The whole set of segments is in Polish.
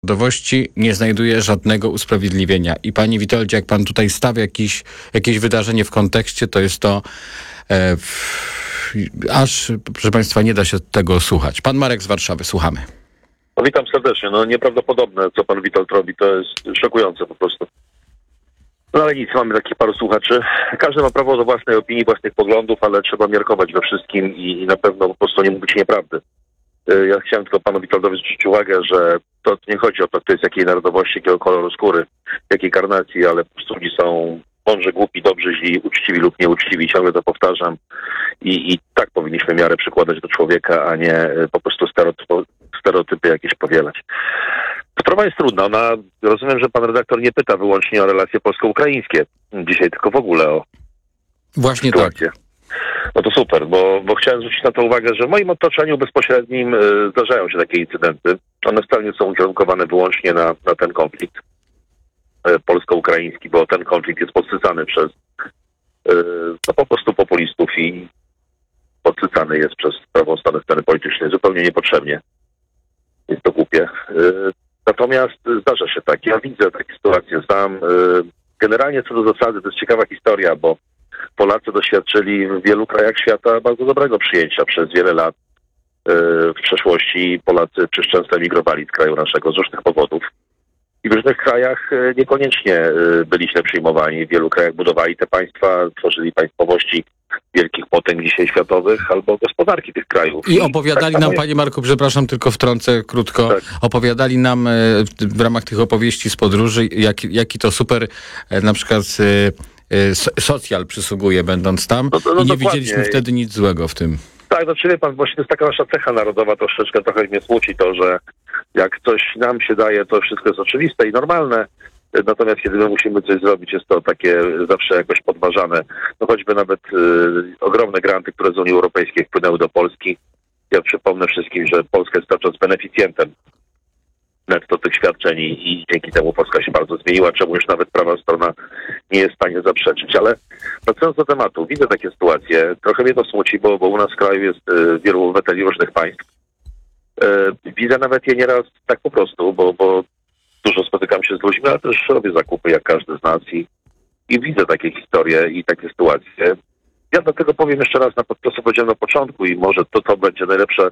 narodowości nie znajduje żadnego usprawiedliwienia. I panie Witoldzie, jak pan tutaj stawia jakieś wydarzenie w kontekście, to jest to aż, proszę państwa, nie da się tego słuchać. Pan Marek z Warszawy, słuchamy. No, witam serdecznie. No nieprawdopodobne, co pan Witold robi. To jest szokujące po prostu. No ale nic, mamy takich paru słuchaczy. Każdy ma prawo do własnej opinii, własnych poglądów, ale trzeba miarkować we wszystkim i na pewno po prostu nie mówić nieprawdy. Ja chciałem tylko panu Witoldowi zwrócić uwagę, że to nie chodzi o to, kto jest jakiej narodowości, jakiego koloru skóry, jakiej karnacji, ale po prostu ludzi są mądrzy, głupi, dobrzy, źli, uczciwi lub nieuczciwi. Ciągle to powtarzam. I tak powinniśmy miarę przykładać do człowieka, a nie po prostu stereotypy jakieś powielać. Sprawa jest trudna. Rozumiem, że pan redaktor nie pyta wyłącznie o relacje polsko-ukraińskie dzisiaj, tylko w ogóle o Właśnie sytuację. Tak. No to super, bo chciałem zwrócić na to uwagę, że w moim otoczeniu bezpośrednim zdarzają się takie incydenty. One wcale nie są ukierunkowane wyłącznie na ten konflikt polsko-ukraiński, bo ten konflikt jest podsycany przez po prostu populistów i podsycany jest przez prawą stronę sceny politycznej zupełnie niepotrzebnie. Jest to głupie. Natomiast zdarza się tak. Ja widzę takie sytuacje, znam. Generalnie co do zasady to jest ciekawa historia, bo Polacy doświadczyli w wielu krajach świata bardzo dobrego przyjęcia przez wiele lat. W przeszłości Polacy często emigrowali z kraju naszego z różnych powodów. I w różnych krajach niekoniecznie byli źle przyjmowani. W wielu krajach budowali te państwa, tworzyli państwowości wielkich potęg dzisiaj światowych albo gospodarki tych krajów. I opowiadali nam, panie Marku, przepraszam, tylko wtrącę krótko, tak. Opowiadali nam w ramach tych opowieści z podróży, jaki to super na przykład socjal przysługuje, będąc tam. I nie widzieliśmy wtedy nic złego w tym. Tak, no wie pan, właśnie to jest taka nasza cecha narodowa, trochę mnie smuci to, że jak coś nam się daje, to wszystko jest oczywiste i normalne, natomiast kiedy my musimy coś zrobić, jest to takie zawsze jakoś podważane. No choćby nawet ogromne granty, które z Unii Europejskiej wpłynęły do Polski. Ja przypomnę wszystkim, że Polska jest cały czas beneficjentem netto tych świadczeń i dzięki temu Polska się bardzo zmieniła, czemu już nawet prawa strona nie jest w stanie zaprzeczyć. Ale wracając do tematu, widzę takie sytuacje. Trochę mnie to smuci, bo u nas w kraju jest wielu obywateli różnych państw. Widzę nawet je nieraz tak po prostu, bo dużo spotykam się z ludźmi, ale też robię zakupy jak każdy z nas i widzę takie historie i takie sytuacje. Ja dlatego powiem jeszcze raz to, co powiedziałem na początku i może to będzie najlepsze,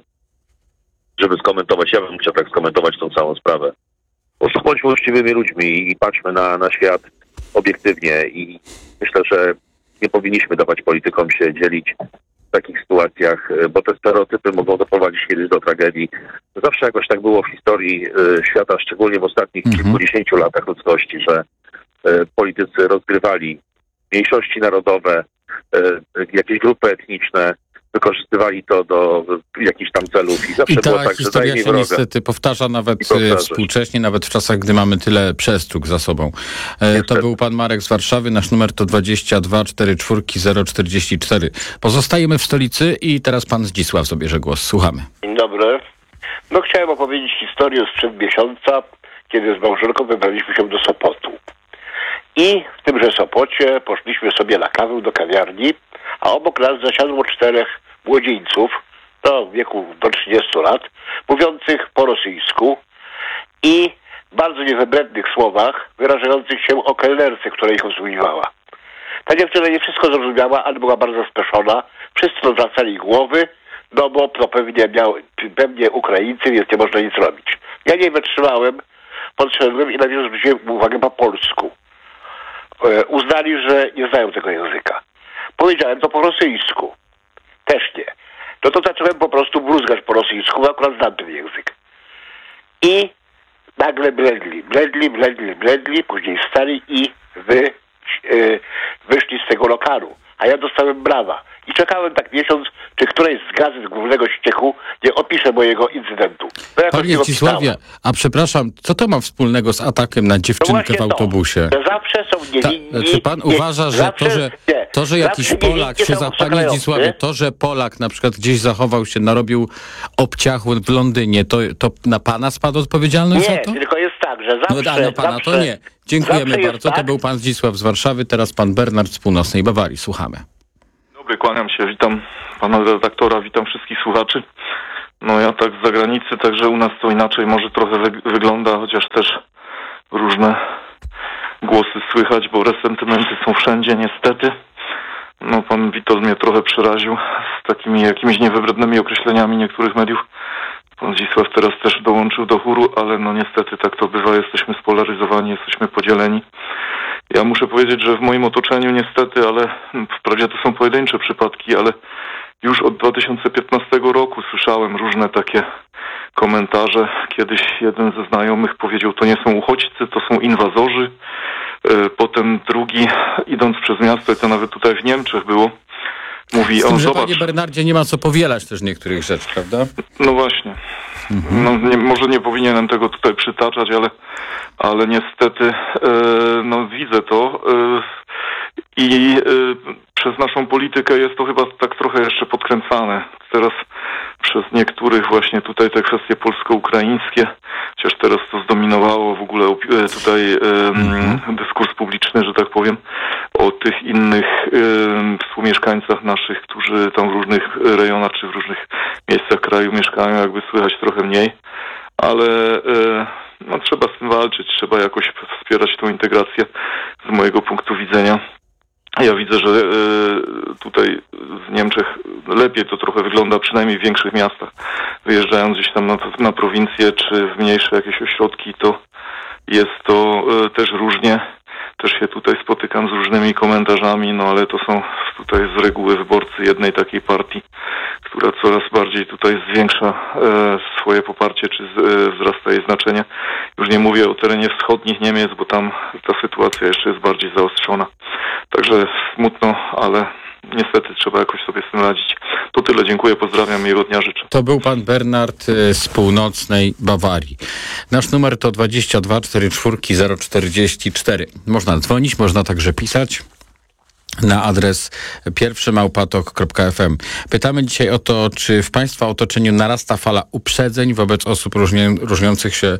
żeby skomentować. Ja bym chciał tak skomentować tą całą sprawę. Po prostu bądźmy uczciwymi ludźmi i patrzmy na świat obiektywnie i myślę, że nie powinniśmy dawać politykom się dzielić w takich sytuacjach, bo te stereotypy mogą doprowadzić kiedyś do tragedii. Zawsze jakoś tak było w historii świata, szczególnie w ostatnich kilkudziesięciu latach ludzkości, że politycy rozgrywali mniejszości narodowe, jakieś grupy etniczne, wykorzystywali to do jakichś tam celów i zawsze było tak, że historia się niestety powtarza nawet współcześnie, nawet w czasach, gdy mamy tyle przestróg za sobą. To był pan Marek z Warszawy, nasz numer to 22 44 044. Pozostajemy w stolicy i teraz pan Zdzisław zabierze głos. Słuchamy. Dzień dobry. No chciałem opowiedzieć historię sprzed miesiąca, kiedy z małżonką wybraliśmy się do Sopotu. I w tymże Sopocie poszliśmy sobie na kawę do kawiarni, a obok nas zasiadło 4 młodzieńców, w wieku do 30 lat, mówiących po rosyjsku i bardzo niewybrednych słowach wyrażających się o kelnerce, która ich obsługiwała. Ta dziewczyna nie wszystko zrozumiała, ale była bardzo spieszona. Wszyscy odwracali głowy, bo to pewnie Ukraińcy, więc nie można nic robić. Ja nie wytrzymałem, podszedłem i najpierw zwróciłem uwagę po polsku. Uznali, że nie znają tego języka. Powiedziałem to po rosyjsku. Też nie. No to zacząłem po prostu bruzgać po rosyjsku, bo akurat znam ten język. I nagle bledli, później wstali i wyszli z tego lokalu. A ja dostałem brawa. I czekałem tak miesiąc, czy któreś z gazet głównego ściechu nie opisze mojego incydentu. Panie Zdzisławie, a przepraszam, co to ma wspólnego z atakiem na dziewczynkę w autobusie? To zawsze są niewinni. Czy pan uważa, że to, że jakiś Polak się panie Zdzisławie, to, że Polak na przykład gdzieś zachował się, narobił obciachu w Londynie, to na pana spadła odpowiedzialność za to? Nie, tylko jest tak, że zawsze... No pana to nie. Dziękujemy bardzo. To był pan Zdzisław z Warszawy, teraz pan Bernard z północnej Bawarii. Słuchamy. Kłaniam się, witam pana redaktora, witam wszystkich słuchaczy. No ja tak z zagranicy, także u nas to inaczej może trochę wygląda, chociaż też różne głosy słychać, bo resentymenty są wszędzie niestety. No pan Witold mnie trochę przeraził z takimi jakimiś niewybrednymi określeniami niektórych mediów. Pan Zdzisław teraz też dołączył do chóru, ale no niestety tak to bywa, jesteśmy spolaryzowani, jesteśmy podzieleni. Ja muszę powiedzieć, że w moim otoczeniu niestety, ale wprawdzie to są pojedyncze przypadki, ale już od 2015 roku słyszałem różne takie komentarze. Kiedyś jeden ze znajomych powiedział, to nie są uchodźcy, to są inwazorzy. Potem drugi, idąc przez miasto, i to nawet tutaj w Niemczech było, mówi, Z tym, o że zobacz. panie Bernardzie, nie ma co powielać też niektórych rzeczy, prawda? No właśnie. No, może nie powinienem tego tutaj przytaczać, ale niestety no, widzę to i przez naszą politykę jest to chyba tak trochę jeszcze podkręcane. Teraz przez niektórych właśnie tutaj te kwestie polsko-ukraińskie, chociaż teraz to zdominowało w ogóle tutaj dyskurs publiczny, że tak powiem, o tych innych współmieszkańcach naszych, którzy tam w różnych rejonach czy w różnych miejscach kraju mieszkają, jakby słychać trochę mniej, ale no, trzeba z tym walczyć, trzeba jakoś wspierać tą integrację z mojego punktu widzenia. Ja widzę, że tutaj w Niemczech lepiej to trochę wygląda, przynajmniej w większych miastach. Wyjeżdżając gdzieś tam na prowincję czy w mniejsze jakieś ośrodki, to jest to też różnie. Też się tutaj spotykam z różnymi komentarzami, no ale to są tutaj z reguły wyborcy jednej takiej partii, która coraz bardziej tutaj zwiększa swoje poparcie, czy wzrasta jej znaczenie. Już nie mówię o terenie wschodnich Niemiec, bo tam ta sytuacja jeszcze jest bardziej zaostrzona. Także smutno, ale niestety trzeba jakoś sobie z tym radzić. To tyle, dziękuję, pozdrawiam, miłego dnia życzę. To był pan Bernard z północnej Bawarii. Nasz numer to 22 44 044. Można dzwonić, można także pisać na adres pierwszy@tok.fm. Pytamy dzisiaj o to, czy w państwa otoczeniu narasta fala uprzedzeń wobec osób różniących się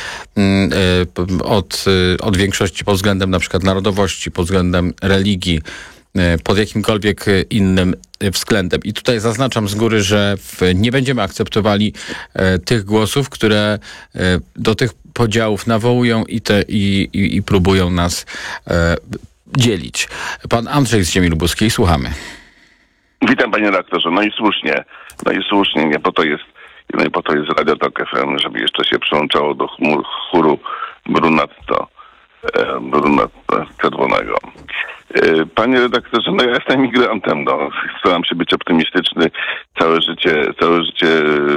od większości pod względem na przykład narodowości, pod względem religii, pod jakimkolwiek innym względem. I tutaj zaznaczam z góry, że nie będziemy akceptowali tych głosów, które do tych podziałów nawołują i próbują nas dzielić. Pan Andrzej z Ziemi Lubuskiej, słuchamy. Witam, panie redaktorze. No i słusznie, nie po to jest Radio Tok FM, żeby jeszcze się przyłączało do chóru Brunatto Czerwonego. Panie redaktorze, no ja jestem migrantem, no. Staram się być optymistyczny. Całe życie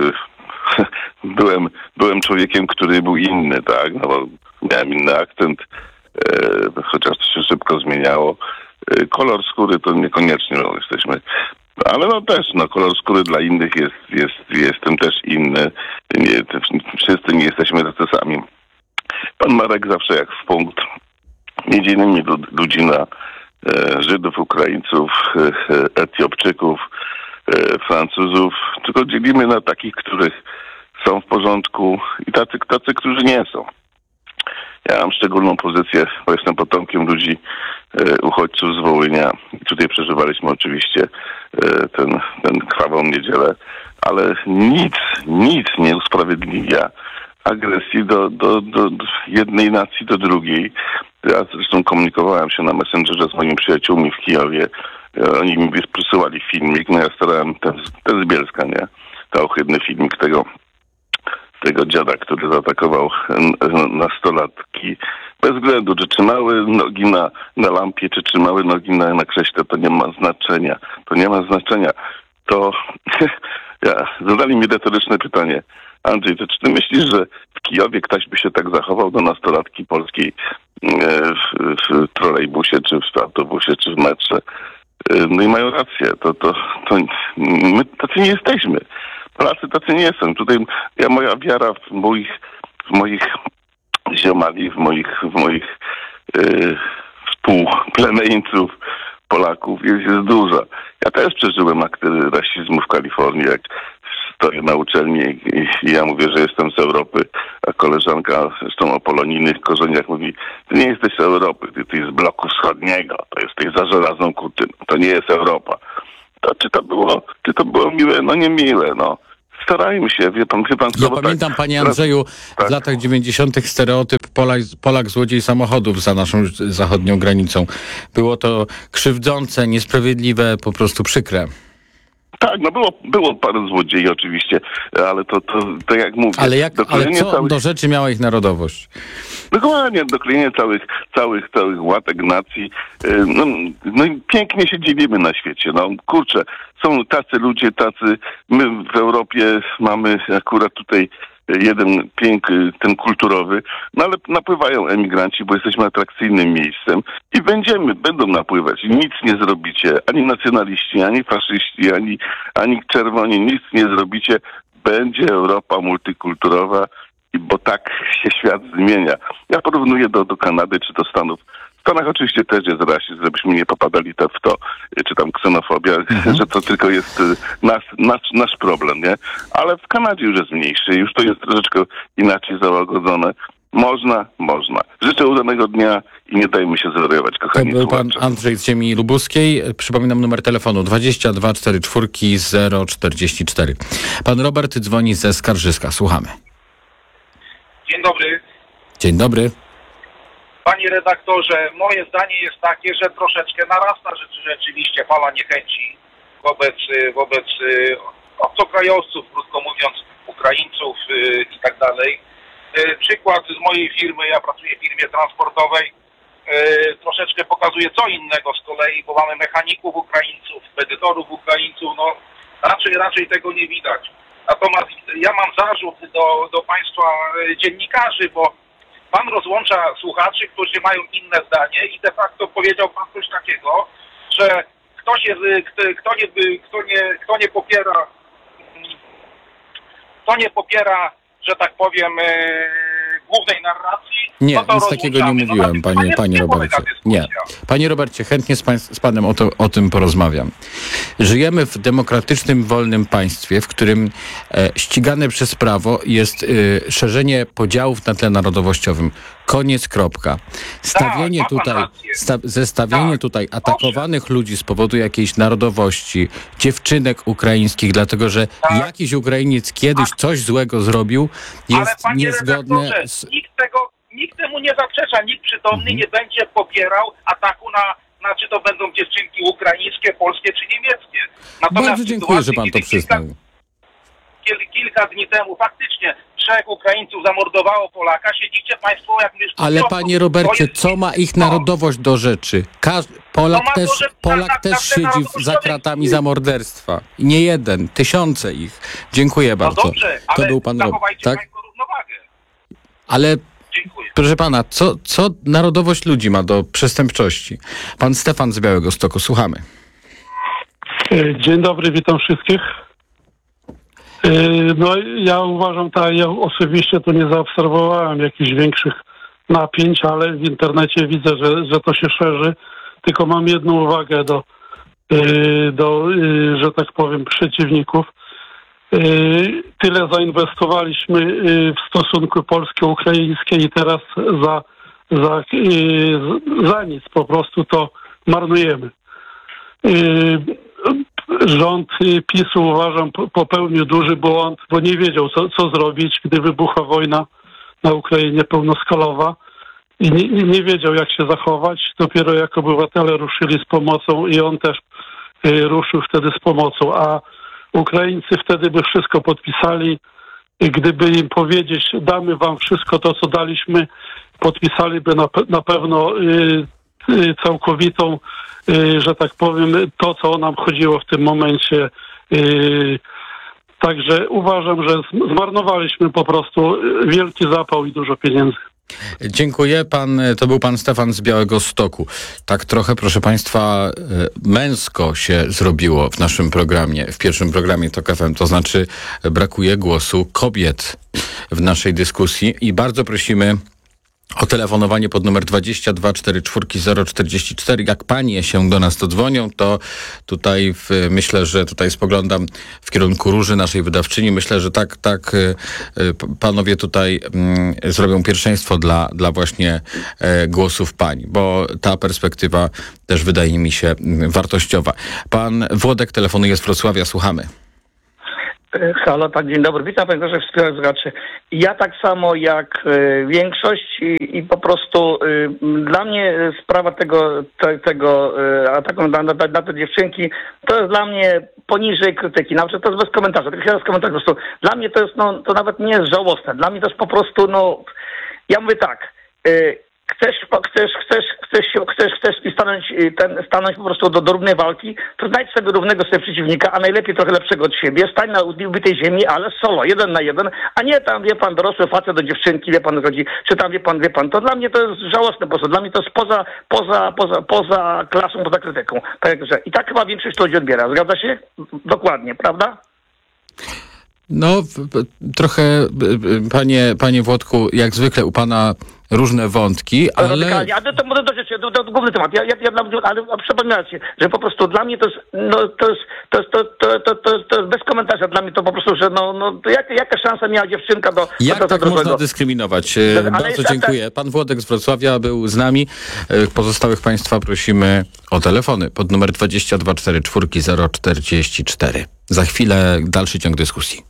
byłem człowiekiem, który był inny, tak? No bo miałem inny akcent, chociaż to się szybko zmieniało. Kolor skóry to niekoniecznie jesteśmy, ale no też, no kolor skóry dla innych jestem też inny. Wszyscy nie jesteśmy tacy sami. Pan Marek zawsze jak w punkt. Nie dzielimy ludzi na Żydów, Ukraińców, Etiopczyków, Francuzów, tylko dzielimy na takich, których są w porządku i tacy, którzy nie są. Ja mam szczególną pozycję, bo jestem potomkiem ludzi, uchodźców z Wołynia. I tutaj przeżywaliśmy oczywiście ten krwawą niedzielę, ale nic nie usprawiedliwia agresji do jednej nacji do drugiej. Ja zresztą komunikowałem się na Messengerze z moimi przyjaciółmi w Kijowie. Oni mi przysyłali filmik, no ja starałem, ten z Bielska, nie? To ohydny filmik tego dziada, który zaatakował nastolatki. Bez względu, czy trzymały nogi na lampie, czy trzymały nogi na krześle, to nie ma znaczenia. To zadali mi retoryczne pytanie. Andrzej, to czy ty myślisz, że w Kijowie ktoś by się tak zachował do nastolatki polskiej w trolejbusie, czy w autobusie, czy w metrze? No i mają rację. To my tacy nie jesteśmy. Polacy tacy nie są. Tutaj moja wiara w moich ziomali, w moich współplemieńców Polaków jest duża. Ja też przeżyłem akty rasizmu w Kalifornii, jak stoję na uczelni i ja mówię, że jestem z Europy, a koleżanka zresztą o polonijnych korzeniach mówi, ty nie jesteś z Europy, ty z bloku wschodniego, to jesteś za żelazną kurtyną, to nie jest Europa. To czy to było miłe? No nie miłe, no. starajmy się, wie pan Ja co, bo pamiętam, tak, panie teraz- Andrzeju, tak. w latach 90. stereotyp Polak złodziej samochodów za naszą zachodnią granicą. Było to krzywdzące, niesprawiedliwe, po prostu przykre. Tak, no było parę złodziei oczywiście, ale to jak mówię. Ale doklejenie co do rzeczy miała ich narodowość? Dokładnie, doklejenie całych łatek nacji. No i pięknie się dzielimy na świecie. No kurczę, są tacy ludzie, my w Europie mamy akurat tutaj jeden pięk, ten kulturowy, no ale napływają emigranci, bo jesteśmy atrakcyjnym miejscem i będą napływać. Nic nie zrobicie, ani nacjonaliści, ani faszyści, ani czerwoni, nic nie zrobicie. Będzie Europa multikulturowa, bo tak się świat zmienia. Ja porównuję do Kanady czy do Stanów. W Stanach oczywiście też jest rasizm, żebyśmy nie popadali w to, czy tam ksenofobia, że to tylko jest nasz problem, nie? Ale w Kanadzie już jest mniejszy, już to jest troszeczkę inaczej załagodzone. Można. Życzę udanego dnia i nie dajmy się zwariować, To kochani był pan słuchacze. Andrzej z ziemi lubuskiej. Przypominam numer telefonu 22 44 044. Pan Robert dzwoni ze Skarżyska. Słuchamy. Dzień dobry. Dzień dobry. Panie redaktorze, moje zdanie jest takie, że troszeczkę narasta rzeczywiście fala niechęci wobec obcokrajowców, krótko mówiąc, Ukraińców i tak dalej. Przykład z mojej firmy, ja pracuję w firmie transportowej, troszeczkę pokazuje co innego z kolei, bo mamy mechaników Ukraińców, edytorów Ukraińców, no raczej tego nie widać. Natomiast ja mam zarzut do państwa dziennikarzy, bo pan rozłącza słuchaczy, którzy mają inne zdanie i de facto powiedział pan coś takiego, że kto nie popiera, że tak powiem, głównej narracji. Nie, no to nic takiego nie rozłączamy. mówiłem, panie Robercie. Nie. Panie Robercie, chętnie z panem o tym porozmawiam. Żyjemy w demokratycznym, wolnym państwie, w którym ścigane przez prawo jest szerzenie podziałów na tle narodowościowym. Koniec, kropka. Stawienie zestawienie tutaj atakowanych ludzi z powodu jakiejś narodowości, dziewczynek ukraińskich, dlatego że jakiś Ukrainiec kiedyś coś złego zrobił, jest niezgodne z... Nikt temu nie zaprzecza, nikt przytomny nie będzie popierał ataku na czy to będą dziewczynki ukraińskie, polskie czy niemieckie. Natomiast Bardzo dziękuję, że pan to przyznał. Kilka dni temu faktycznie 3 Ukraińców zamordowało Polaka, siedzicie państwo jak myszki. Ale panie Robercie, co ma ich narodowość do rzeczy? Polak też siedzi za kratami za morderstwa. Nie jeden, tysiące ich. Dziękuję bardzo. No dobrze, to ale był pan zachowajcie tak? państwo równowagę. Ale Dziękuję. proszę pana, co narodowość ludzi ma do przestępczości? Pan Stefan z Białegostoku, słuchamy. Dzień dobry, witam wszystkich. No ja uważam, ja osobiście to nie zaobserwowałem jakichś większych napięć, ale w internecie widzę, że to się szerzy. Tylko mam jedną uwagę do że tak powiem, przeciwników. Tyle zainwestowaliśmy w stosunku polsko-ukraińskie i teraz za nic po prostu to marnujemy. Rząd PiS-u, uważam, popełnił duży błąd, bo nie wiedział, co zrobić, gdy wybuchła wojna na Ukrainie pełnoskalowa i nie wiedział, jak się zachować. Dopiero jak obywatele ruszyli z pomocą i on też ruszył wtedy z pomocą, a Ukraińcy wtedy by wszystko podpisali. Gdyby im powiedzieć, damy wam wszystko to, co daliśmy, podpisaliby na pewno całkowitą, że tak powiem, to, co nam chodziło w tym momencie. Także uważam, że zmarnowaliśmy po prostu wielki zapał i dużo pieniędzy. Dziękuję. To był pan Stefan z Białegostoku. Tak trochę, proszę państwa, męsko się zrobiło w naszym programie, w pierwszym programie TOK FM. To znaczy brakuje głosu kobiet w naszej dyskusji i bardzo prosimy o telefonowanie pod numer 22 44 044. Jak panie się do nas dodzwonią, to tutaj myślę, że tutaj spoglądam w kierunku Róży, naszej wydawczyni. Myślę, że tak panowie tutaj zrobią pierwszeństwo dla właśnie głosów pań, bo ta perspektywa też wydaje mi się wartościowa. Pan Włodek telefonuje z Wrocławia. Słuchamy. Halo, tak, dzień dobry. Witam panie doktorze, wspierając słuchaczy. Ja tak samo jak większość i po prostu dla mnie sprawa tego ataku na te dziewczynki to jest dla mnie poniżej krytyki. Nawet to jest bez komentarza. Tylko bez komentarza. Po prostu dla mnie to jest, to nawet nie jest żałosne. Dla mnie to jest po prostu, ja mówię tak, chcesz stanąć po prostu do równej walki, to znajdź sobie równego sobie przeciwnika, a najlepiej trochę lepszego od siebie, stań na ubitej ziemi, ale solo, 1 na 1, a nie tam, wie pan, dorosły facet do dziewczynki, wie pan, chodzi, czy tam, wie pan, to dla mnie to jest żałosne po prostu, dla mnie to jest poza klasą, poza krytyką. Także i tak chyba większość ludzi odbiera, zgadza się? Dokładnie, prawda? No, trochę, panie Włodku, jak zwykle u pana różne wątki, ale... Radykalnie. Ale to może do rzeczy, to główny temat. Ale przypominajcie, że po prostu dla mnie to jest bez komentarza. Dla mnie to po prostu, że jaka szansa miała dziewczynka do... Jak tak można dyskryminować? Bardzo dziękuję. Pan Włodek z Wrocławia był z nami. Pozostałych państwa prosimy o telefony pod numer 2244 044. Za chwilę dalszy ciąg dyskusji.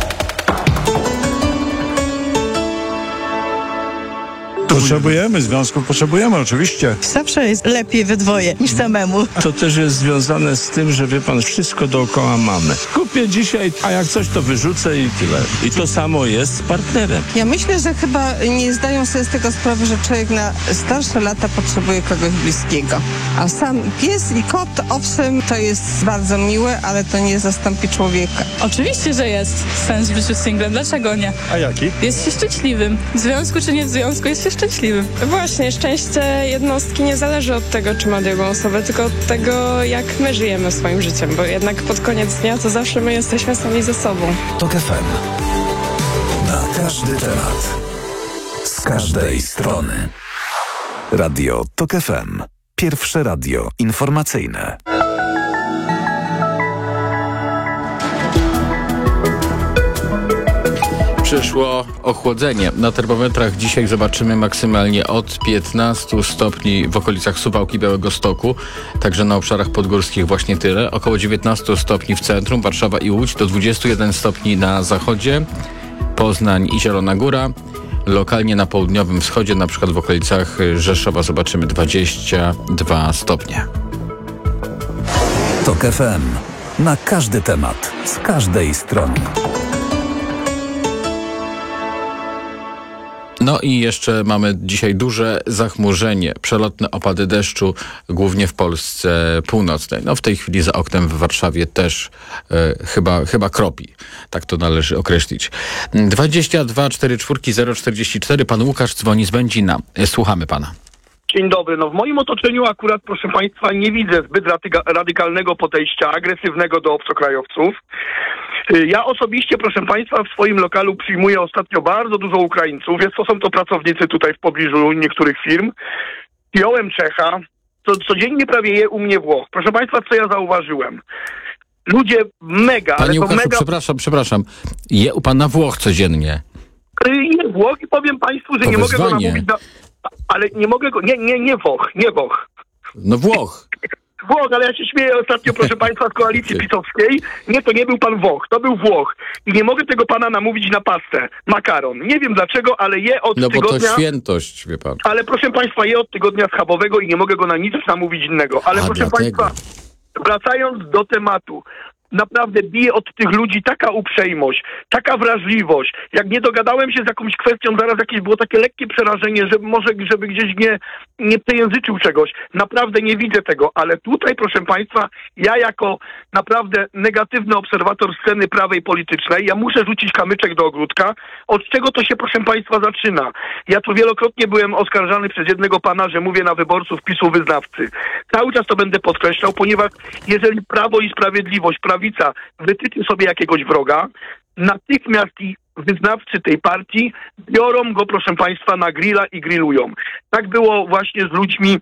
Potrzebujemy związków, oczywiście. Zawsze jest lepiej we dwoje niż samemu. To też jest związane z tym, że wie pan, wszystko dookoła mamy. Kupię dzisiaj, a jak coś to wyrzucę i tyle. I to samo jest z partnerem. Ja myślę, że chyba nie zdają sobie z tego sprawy, że człowiek na starsze lata potrzebuje kogoś bliskiego. A sam pies i kot, owszem, to jest bardzo miłe, ale to nie zastąpi człowieka. Oczywiście, że jest sens w życiu singlem. Dlaczego nie? A jaki? Jest się szczęśliwym. W związku czy nie w związku, jest się szczęśliwym. Właśnie, szczęście jednostki nie zależy od tego, czy ma drugą osobę, tylko od tego, jak my żyjemy swoim życiem, bo jednak pod koniec dnia to zawsze my jesteśmy sami ze sobą. TOK FM. Na każdy temat. Z każdej strony. Radio TOK FM. Pierwsze radio informacyjne. Przyszło ochłodzenie. Na termometrach dzisiaj zobaczymy maksymalnie od 15 stopni w okolicach Suwałki, Białegostoku, także na obszarach podgórskich właśnie tyle. Około 19 stopni w centrum, Warszawa i Łódź, do 21 stopni na zachodzie, Poznań i Zielona Góra. Lokalnie na południowym wschodzie, na przykład w okolicach Rzeszowa, zobaczymy 22 stopnie. TOK FM. Na każdy temat. Z każdej strony. No i jeszcze mamy dzisiaj duże zachmurzenie, przelotne opady deszczu, głównie w Polsce północnej. No w tej chwili za oknem w Warszawie też chyba kropi. Tak to należy określić. 22 44 044. Pan Łukasz dzwoni z Będzina. Słuchamy pana. Dzień dobry. No w moim otoczeniu akurat, proszę państwa, nie widzę zbyt radykalnego podejścia, agresywnego do obcokrajowców. Ja osobiście, proszę państwa, w swoim lokalu przyjmuję ostatnio bardzo dużo Ukraińców. Są to pracownicy tutaj w pobliżu niektórych firm. Piąłem Czecha, codziennie prawie je u mnie Włoch. Proszę państwa, co ja zauważyłem? Ludzie mega, Panie ale to Łukaszu, mega... przepraszam. Je u pana Włoch codziennie. Je Włoch i powiem państwu, że To nie mogę go wyzwanie. namówić na... Ale nie mogę go... Nie Włoch. No Włoch. Włoch, ale ja się śmieję ostatnio, proszę państwa, z koalicji pisowskiej. Nie, to nie był pan Włoch, to był Włoch. I nie mogę tego pana namówić na pastę, makaron. Nie wiem dlaczego, ale je od tygodnia... No bo to świętość, wie pan. Ale proszę państwa, je od tygodnia schabowego i nie mogę go na nic namówić innego. Ale proszę państwa, wracając do tematu, naprawdę bije od tych ludzi taka uprzejmość, taka wrażliwość. Jak nie dogadałem się z jakąś kwestią, zaraz jakieś było takie lekkie przerażenie, że może żeby gdzieś nie przejęzyczył czegoś. Naprawdę nie widzę tego, ale tutaj, proszę państwa, ja jako naprawdę negatywny obserwator sceny prawej politycznej, ja muszę rzucić kamyczek do ogródka. Od czego to się, proszę państwa, zaczyna? Ja tu wielokrotnie byłem oskarżany przez jednego pana, że mówię na wyborców PiS-u wyznawcy. Cały czas to będę podkreślał, ponieważ jeżeli Prawo i Sprawiedliwość, prawica wytyczy sobie jakiegoś wroga, natychmiast i wyznawcy tej partii biorą go, proszę państwa, na grilla i grillują. Tak było właśnie z ludźmi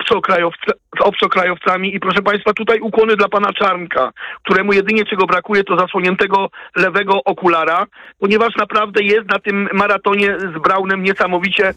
obcokrajowcami i proszę państwa, tutaj ukłony dla pana Czarnka, któremu jedynie czego brakuje to zasłoniętego lewego okulara, ponieważ naprawdę jest na tym maratonie z Braunem niesamowicie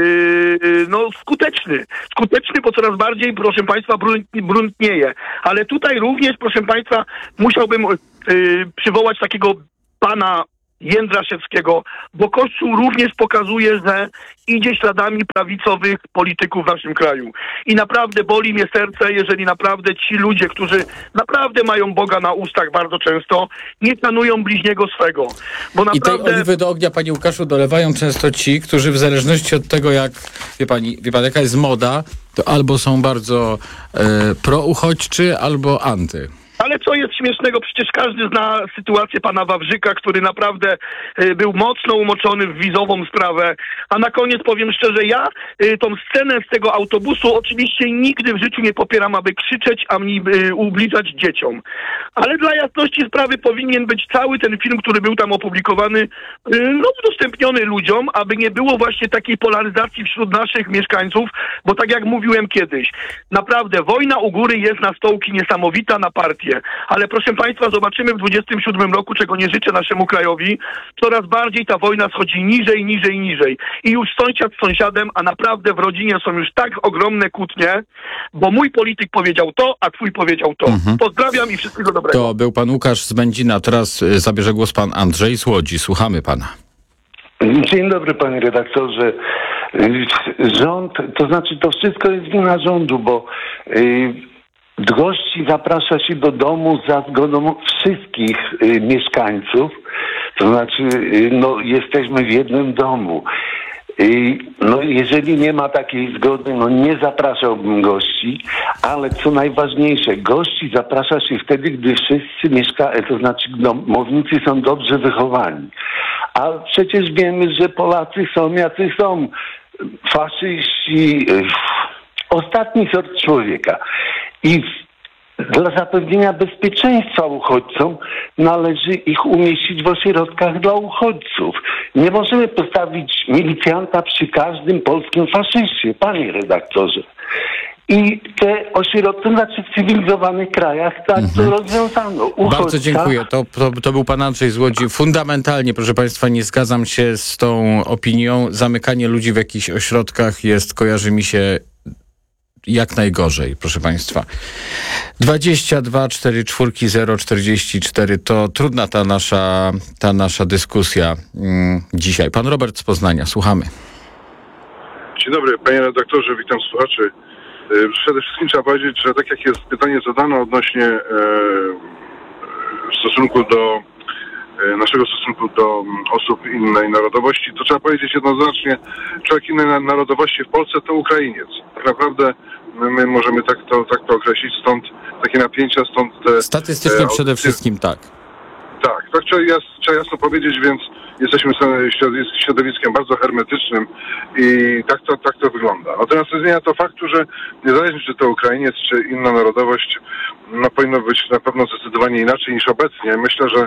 skuteczny. Skuteczny, bo coraz bardziej, proszę państwa, bruntnieje. Ale tutaj również, proszę państwa, musiałbym przywołać takiego pana Jędraszewskiego, bo Kościół również pokazuje, że idzie śladami prawicowych polityków w naszym kraju. I naprawdę boli mnie serce, jeżeli naprawdę ci ludzie, którzy naprawdę mają Boga na ustach bardzo często, nie szanują bliźniego swego. Bo naprawdę... I tej oliwy do ognia, panie Łukaszu, dolewają często ci, którzy w zależności od tego, jak, wie pan, jaka jest moda, to albo są bardzo prouchodźczy, albo anty. Ale co jest śmiesznego? Przecież każdy zna sytuację pana Wawrzyka, który naprawdę był mocno umoczony w wizową sprawę. A na koniec powiem szczerze, ja tą scenę z tego autobusu oczywiście nigdy w życiu nie popieram, aby krzyczeć, a mnie ubliżać dzieciom. Ale dla jasności sprawy powinien być cały ten film, który był tam opublikowany, udostępniony ludziom, aby nie było właśnie takiej polaryzacji wśród naszych mieszkańców, bo tak jak mówiłem kiedyś, naprawdę wojna u góry jest na stołki niesamowita na partię. Ale proszę państwa, zobaczymy w 27 roku, czego nie życzę naszemu krajowi, coraz bardziej ta wojna schodzi niżej, niżej, niżej. I już sąsiad z sąsiadem, a naprawdę w rodzinie są już tak ogromne kłótnie, bo mój polityk powiedział to, a twój powiedział to. Pozdrawiam i wszystkiego dobrego. To był pan Łukasz z Będzina, teraz zabierze głos pan Andrzej z Łodzi. Słuchamy pana. Dzień dobry, panie redaktorze. Rząd, to znaczy to wszystko jest wina rządu, bo gości zaprasza się do domu za zgodą wszystkich mieszkańców, to znaczy jesteśmy w jednym domu. Jeżeli nie ma takiej zgody, nie zapraszałbym gości, ale co najważniejsze, gości zaprasza się wtedy, gdy wszyscy to znaczy domownicy są dobrze wychowani. A przecież wiemy, że Polacy są jacy są, faszyści, ostatni sort człowieka. I dla zapewnienia bezpieczeństwa uchodźcom należy ich umieścić w ośrodkach dla uchodźców. Nie możemy postawić milicjanta przy każdym polskim faszyście, panie redaktorze. I te ośrodki, w cywilizowanych krajach tak to rozwiązano. Bardzo dziękuję. To był pan Andrzej z Łodzi. Fundamentalnie, proszę państwa, nie zgadzam się z tą opinią. Zamykanie ludzi w jakichś ośrodkach kojarzy mi się jak najgorzej, proszę państwa. 22 44 044 to trudna ta nasza dyskusja dzisiaj. Pan Robert z Poznania, słuchamy. Dzień dobry, panie redaktorze, witam słuchaczy. Przede wszystkim trzeba powiedzieć, że tak jak jest pytanie zadane odnośnie naszego stosunku do osób innej narodowości, to trzeba powiedzieć jednoznacznie, człowiek innej narodowości w Polsce to Ukrainiec. Tak naprawdę my możemy tak to określić, stąd takie napięcia, stąd te... Statystycznie przede wszystkim tak. Tak, trzeba jasno powiedzieć, więc jesteśmy środowiskiem bardzo hermetycznym i tak to wygląda. Natomiast nie zmienia to faktu, że niezależnie czy to Ukrainiec, czy inna narodowość, powinno być na pewno zdecydowanie inaczej niż obecnie. Myślę, że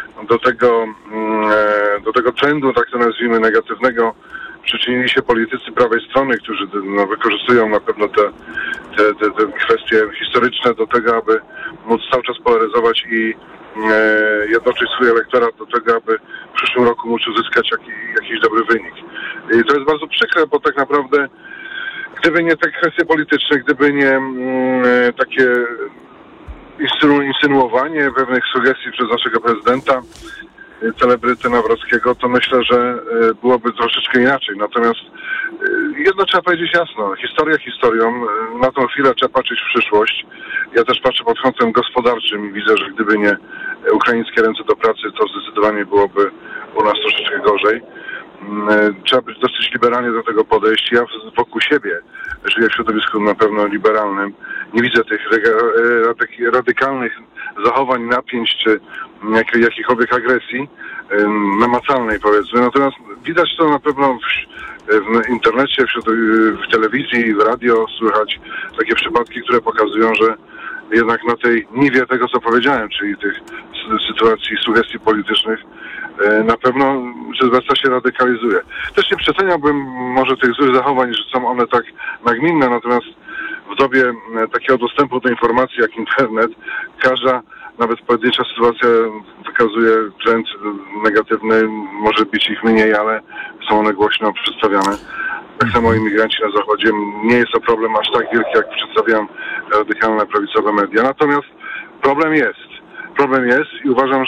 do tego trendu, tak to nazwijmy, negatywnego, przyczynili się politycy prawej strony, którzy wykorzystują na pewno te kwestie historyczne do tego, aby móc cały czas polaryzować i jednoczyć swój elektorat do tego, aby w przyszłym roku móc uzyskać jakiś dobry wynik. I to jest bardzo przykre, bo tak naprawdę gdyby nie te kwestie polityczne, gdyby nie takie insynuowanie pewnych sugestii przez naszego prezydenta, celebryty Nawrockiego, to myślę, że byłoby troszeczkę inaczej. Natomiast jedno trzeba powiedzieć jasno. Historia historią. Na tą chwilę trzeba patrzeć w przyszłość. Ja też patrzę pod kątem gospodarczym i widzę, że gdyby nie ukraińskie ręce do pracy, to zdecydowanie byłoby u nas troszeczkę gorzej. Trzeba być dosyć liberalnie do tego podejść. Ja wokół siebie żyję w środowisku na pewno liberalnym. Nie widzę tych radykalnych zachowań, napięć czy jakichkolwiek agresji namacalnej, powiedzmy. Natomiast widać to na pewno w internecie, w telewizji, w radio słychać takie przypadki, które pokazują, że jednak na tej niwie tego, co powiedziałem, czyli tych sytuacji, sugestii politycznych, na pewno Sylwestra się radykalizuje. Też nie przeceniałbym może tych złych zachowań, że są one tak nagminne, natomiast w dobie takiego dostępu do informacji jak internet, każda nawet pojedyncza sytuacja wykazuje trend negatywny, może być ich mniej, ale są one głośno przedstawiane. Tak samo imigranci na Zachodzie. Nie jest to problem aż tak wielki, jak przedstawiam radykalne prawicowe media. Natomiast problem jest i uważam, że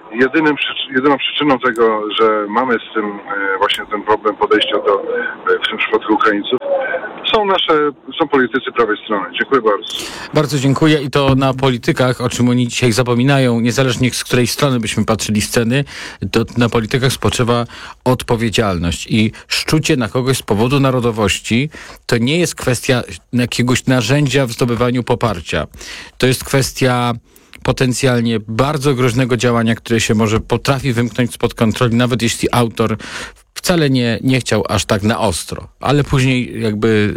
jedyną przyczyną tego, że mamy z tym właśnie ten problem podejścia do, w tym przypadku Ukraińców, są politycy prawej strony. Dziękuję bardzo. Bardzo dziękuję i to na politykach, o czym oni dzisiaj zapominają, niezależnie z której strony byśmy patrzyli sceny, to na politykach spoczywa odpowiedzialność i szczucie na kogoś z powodu narodowości to nie jest kwestia jakiegoś narzędzia w zdobywaniu poparcia. To jest kwestia potencjalnie bardzo groźnego działania, które się potrafi wymknąć spod kontroli, nawet jeśli autor wcale nie chciał aż tak na ostro, ale później jakby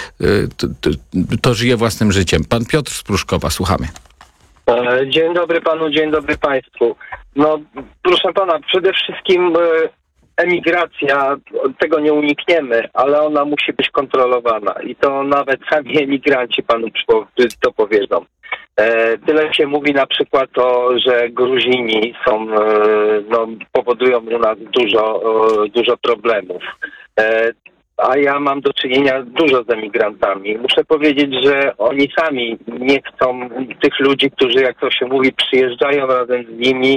to żyje własnym życiem. Pan Piotr z Pruszkowa, słuchamy. Dzień dobry panu, dzień dobry państwu. No, proszę pana, przede wszystkim emigracja, tego nie unikniemy, ale ona musi być kontrolowana i to nawet sami emigranci panu to powiedzą. Tyle się mówi na przykład że Gruzini powodują u nas dużo problemów. A ja mam do czynienia dużo z emigrantami. Muszę powiedzieć, że oni sami nie chcą tych ludzi, którzy, jak to się mówi, przyjeżdżają razem z nimi,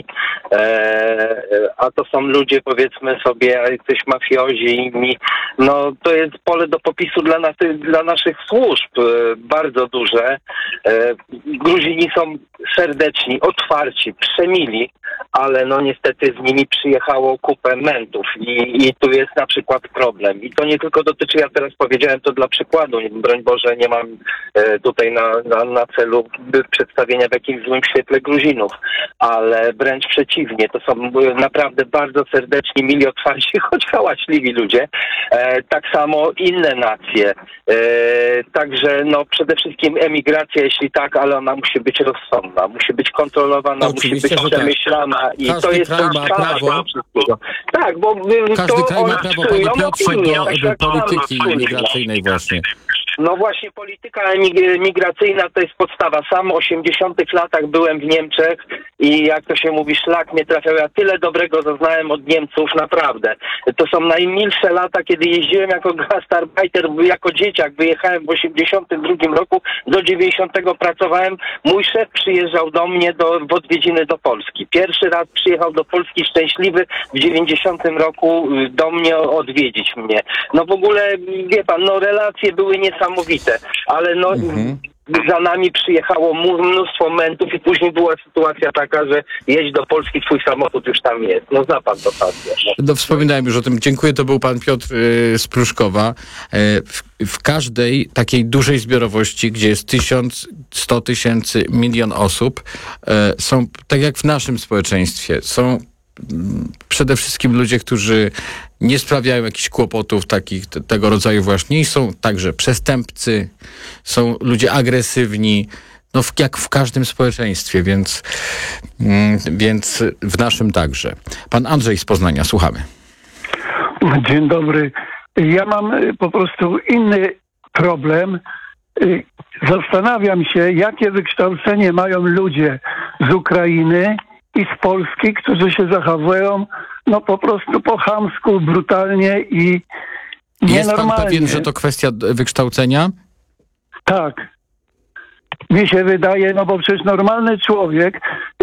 a to są ludzie, powiedzmy sobie, jacyś mafiozi, inni. No to jest pole do popisu dla naszych służb bardzo duże. Gruzini są serdeczni, otwarci, przemili, ale no niestety z nimi przyjechało kupę mentów i tu jest na przykład problem. I to nie tylko dotyczy, ja teraz powiedziałem to dla przykładu, broń Boże, nie mam tutaj na celu przedstawienia w jakimś złym świetle Gruzinów, ale wręcz przeciwnie, to są naprawdę bardzo serdeczni, mili, otwarci, choć hałaśliwi ludzie. Tak samo inne nacje. Także no przede wszystkim emigracja, jeśli tak, ale ona musi być rozsądna, musi być kontrolowana, musi być przemyślana. I każdy to jest kraj ma prawo. Tak, bo każdy kraj ma prawo, panie Piotrze, do polityki imigracyjnej właśnie. No właśnie, polityka migracyjna to jest podstawa. Sam w 80-tych latach byłem w Niemczech i jak to się mówi, szlak mnie trafiał. Ja tyle dobrego zaznałem od Niemców, naprawdę. To są najmilsze lata, kiedy jeździłem jako gastarbeiter, jako dzieciak. Wyjechałem w 82 roku, do 90 pracowałem. Mój szef przyjeżdżał do mnie w odwiedziny do Polski. Pierwszy raz przyjechał do Polski szczęśliwy w 90 roku do mnie odwiedzić mnie. No w ogóle, wie pan, no relacje były niesamowite, ale no za nami przyjechało mnóstwo mentów i później była sytuacja taka, że jedź do Polski, twój samochód już tam jest. No zna pan to pasję. No wspominałem już o tym. Dziękuję, to był pan Piotr z Pruszkowa. W każdej takiej dużej zbiorowości, gdzie jest 1000, 100 tysięcy, 1 milion osób, są, tak jak w naszym społeczeństwie, są przede wszystkim ludzie, którzy nie sprawiają jakichś kłopotów tego rodzaju właśnie i są także przestępcy, są ludzie agresywni, no jak w każdym społeczeństwie, więc w naszym także. Pan Andrzej z Poznania, słuchamy. Dzień dobry. Ja mam po prostu inny problem. Zastanawiam się, jakie wykształcenie mają ludzie z Ukrainy i z Polski, którzy się zachowują no po prostu po chamsku, brutalnie i nienormalnie. Jest pan pewien, że to kwestia wykształcenia? Tak. Mi się wydaje, no bo przecież normalny człowiek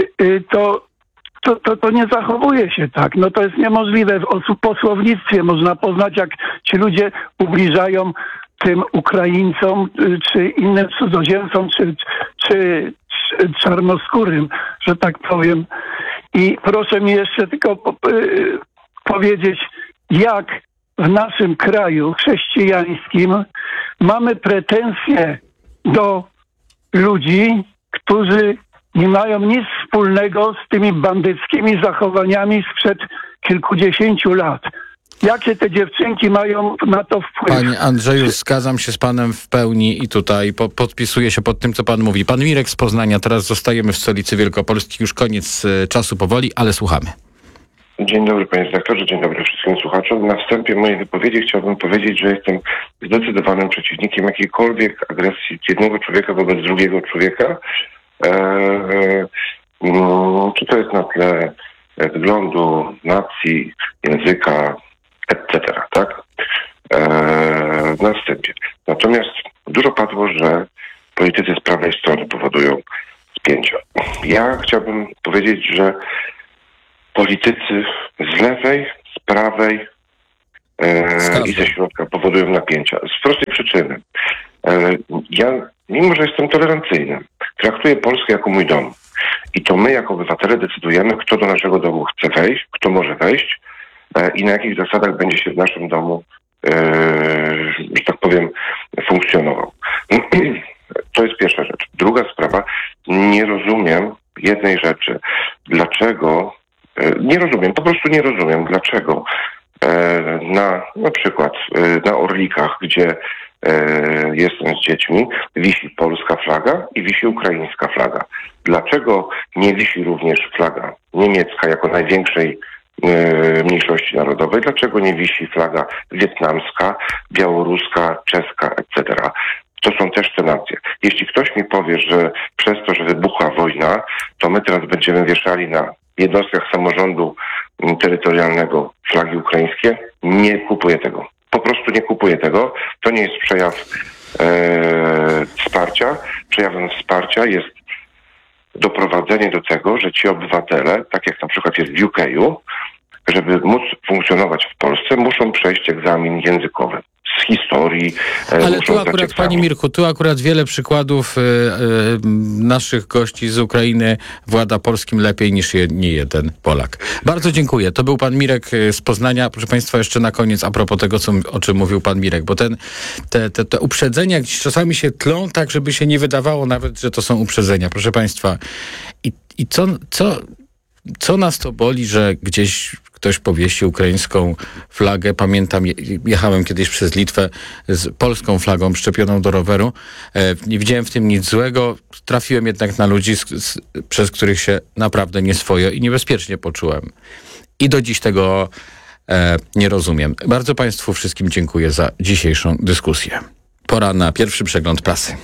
to nie zachowuje się tak. No to jest niemożliwe. Po słownictwie można poznać, jak ci ludzie ubliżają tym Ukraińcom, czy innym cudzoziemcom, czy czarnoskórym, że tak powiem. I proszę mi jeszcze tylko powiedzieć, jak w naszym kraju chrześcijańskim mamy pretensje do ludzi, którzy nie mają nic wspólnego z tymi bandyckimi zachowaniami sprzed kilkudziesięciu lat. Jakie te dziewczynki mają na to wpływ? Panie Andrzeju, zgadzam się z panem w pełni i tutaj podpisuję się pod tym, co pan mówi. Pan Mirek z Poznania, teraz zostajemy w stolicy Wielkopolski, już koniec czasu powoli, ale słuchamy. Dzień dobry panie redaktorze, dzień dobry wszystkim słuchaczom. Na wstępie mojej wypowiedzi chciałbym powiedzieć, że jestem zdecydowanym przeciwnikiem jakiejkolwiek agresji jednego człowieka wobec drugiego człowieka. Czy to jest na tle wyglądu, nacji, języka, etc., tak? Na wstępie. Natomiast dużo padło, że politycy z prawej strony powodują spięcia. Ja chciałbym powiedzieć, że politycy z lewej, z prawej i ze środka powodują napięcia. Z prostej przyczyny. Ja, mimo że jestem tolerancyjny, traktuję Polskę jako mój dom. I to my jako obywatele decydujemy, kto do naszego domu chce wejść, kto może wejść i na jakich zasadach będzie się w naszym domu, że tak powiem, funkcjonował. To jest pierwsza rzecz. Druga sprawa, nie rozumiem jednej rzeczy. Dlaczego, po prostu nie rozumiem, dlaczego na przykład na Orlikach, gdzie jestem z dziećmi, wisi polska flaga i wisi ukraińska flaga. Dlaczego nie wisi również flaga niemiecka jako największej mniejszości narodowej? Dlaczego nie wisi flaga wietnamska, białoruska, czeska, etc.? To są też te nacje. Jeśli ktoś mi powie, że przez to, że wybuchła wojna, to my teraz będziemy wieszali na jednostkach samorządu terytorialnego flagi ukraińskie, nie kupuję tego. Po prostu nie kupuję tego. To nie jest przejaw wsparcia. Przejawem wsparcia jest doprowadzenie do tego, że ci obywatele, tak jak na przykład jest w UK-u, żeby móc funkcjonować w Polsce, muszą przejść egzamin językowy z historii. Ale tu akurat, panie Mirku, tu akurat wiele przykładów naszych gości z Ukrainy włada polskim lepiej niż nie jeden Polak. Bardzo dziękuję. To był pan Mirek z Poznania. Proszę państwa, jeszcze na koniec a propos tego, o czym mówił pan Mirek, bo te uprzedzenia gdzieś czasami się tlą tak, żeby się nie wydawało nawet, że to są uprzedzenia. Proszę państwa, i co nas to boli, że gdzieś ktoś powiesi ukraińską flagę. Pamiętam, jechałem kiedyś przez Litwę z polską flagą przyczepioną do roweru. Nie widziałem w tym nic złego. Trafiłem jednak na ludzi, przez których się naprawdę nieswojo i niebezpiecznie poczułem. I do dziś tego nie rozumiem. Bardzo państwu wszystkim dziękuję za dzisiejszą dyskusję. Pora na pierwszy przegląd prasy.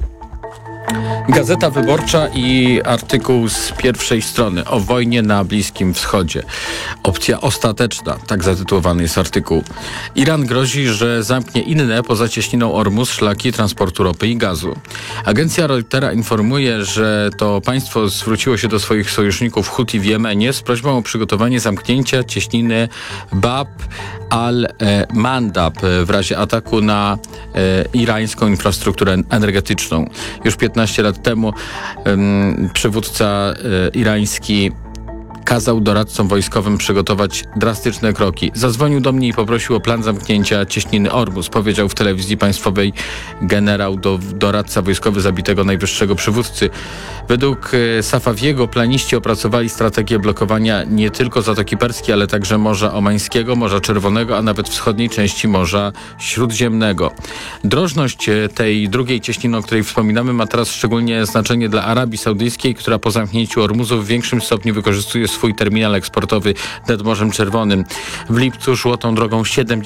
Gazeta Wyborcza i artykuł z pierwszej strony o wojnie na Bliskim Wschodzie. Opcja ostateczna, tak zatytułowany jest artykuł. Iran grozi, że zamknie inne poza cieśniną Ormus szlaki transportu ropy i gazu. Agencja Reutera informuje, że to państwo zwróciło się do swoich sojuszników Huti w Jemenie z prośbą o przygotowanie zamknięcia cieśniny Bab al-Mandab w razie ataku na irańską infrastrukturę energetyczną. Już 15 lat temu przywódca irański kazał doradcom wojskowym przygotować drastyczne kroki. Zadzwonił do mnie i poprosił o plan zamknięcia cieśniny Ormus. Powiedział w telewizji państwowej generał, doradca wojskowy zabitego najwyższego przywódcy. Według Safawiego planiści opracowali strategię blokowania nie tylko Zatoki Perskiej, ale także Morza Omańskiego, Morza Czerwonego, a nawet wschodniej części Morza Śródziemnego. Drożność tej drugiej cieśniny, o której wspominamy, ma teraz szczególnie znaczenie dla Arabii Saudyjskiej, która po zamknięciu Ormuzu w większym stopniu wykorzystuje swój terminal eksportowy nad Morzem Czerwonym. W lipcu szło tą drogą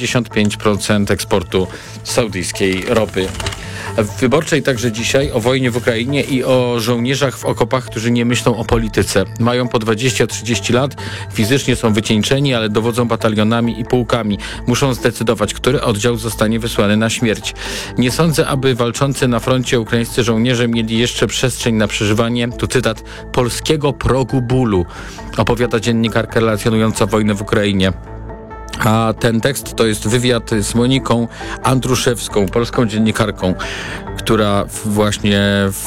75% eksportu saudyjskiej ropy. W Wyborczej także dzisiaj o wojnie w Ukrainie i o żołnierzach w okopach, którzy nie myślą o polityce. Mają po 20-30 lat, fizycznie są wycieńczeni, ale dowodzą batalionami i pułkami. Muszą zdecydować, który oddział zostanie wysłany na śmierć. Nie sądzę, aby walczący na froncie ukraińscy żołnierze mieli jeszcze przestrzeń na przeżywanie, tu cytat, polskiego progu bólu, opowiada dziennikarka relacjonująca wojnę w Ukrainie. A ten tekst to jest wywiad z Moniką Andruszewską, polską dziennikarką, która właśnie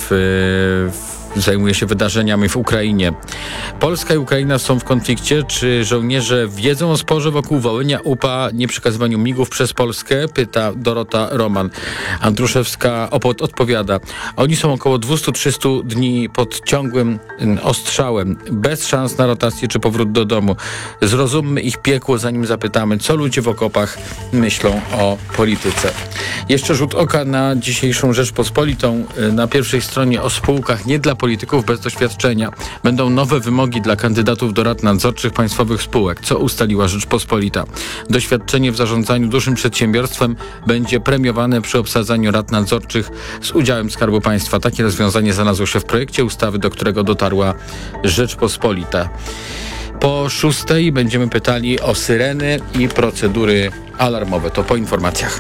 zajmuje się wydarzeniami w Ukrainie. Polska i Ukraina są w konflikcie. Czy żołnierze wiedzą o sporze wokół Wołynia, UPA, nieprzekazywaniu migów przez Polskę? Pyta Dorota Roman. Andruszewska odpowiada. Oni są około 200-300 dni pod ciągłym ostrzałem, bez szans na rotację czy powrót do domu. Zrozummy ich piekło, zanim zapytamy, co ludzie w okopach myślą o polityce. Jeszcze rzut oka na dzisiejszą Rzeczpospolitą. Na pierwszej stronie o spółkach nie dla polityków bez doświadczenia. Będą nowe wymogi dla kandydatów do rad nadzorczych państwowych spółek. Co ustaliła Rzeczpospolita? Doświadczenie w zarządzaniu dużym przedsiębiorstwem będzie premiowane przy obsadzaniu rad nadzorczych z udziałem Skarbu Państwa. Takie rozwiązanie znalazło się w projekcie ustawy, do którego dotarła Rzeczpospolita. Po 6:00 będziemy pytali o syreny i procedury alarmowe. To po informacjach.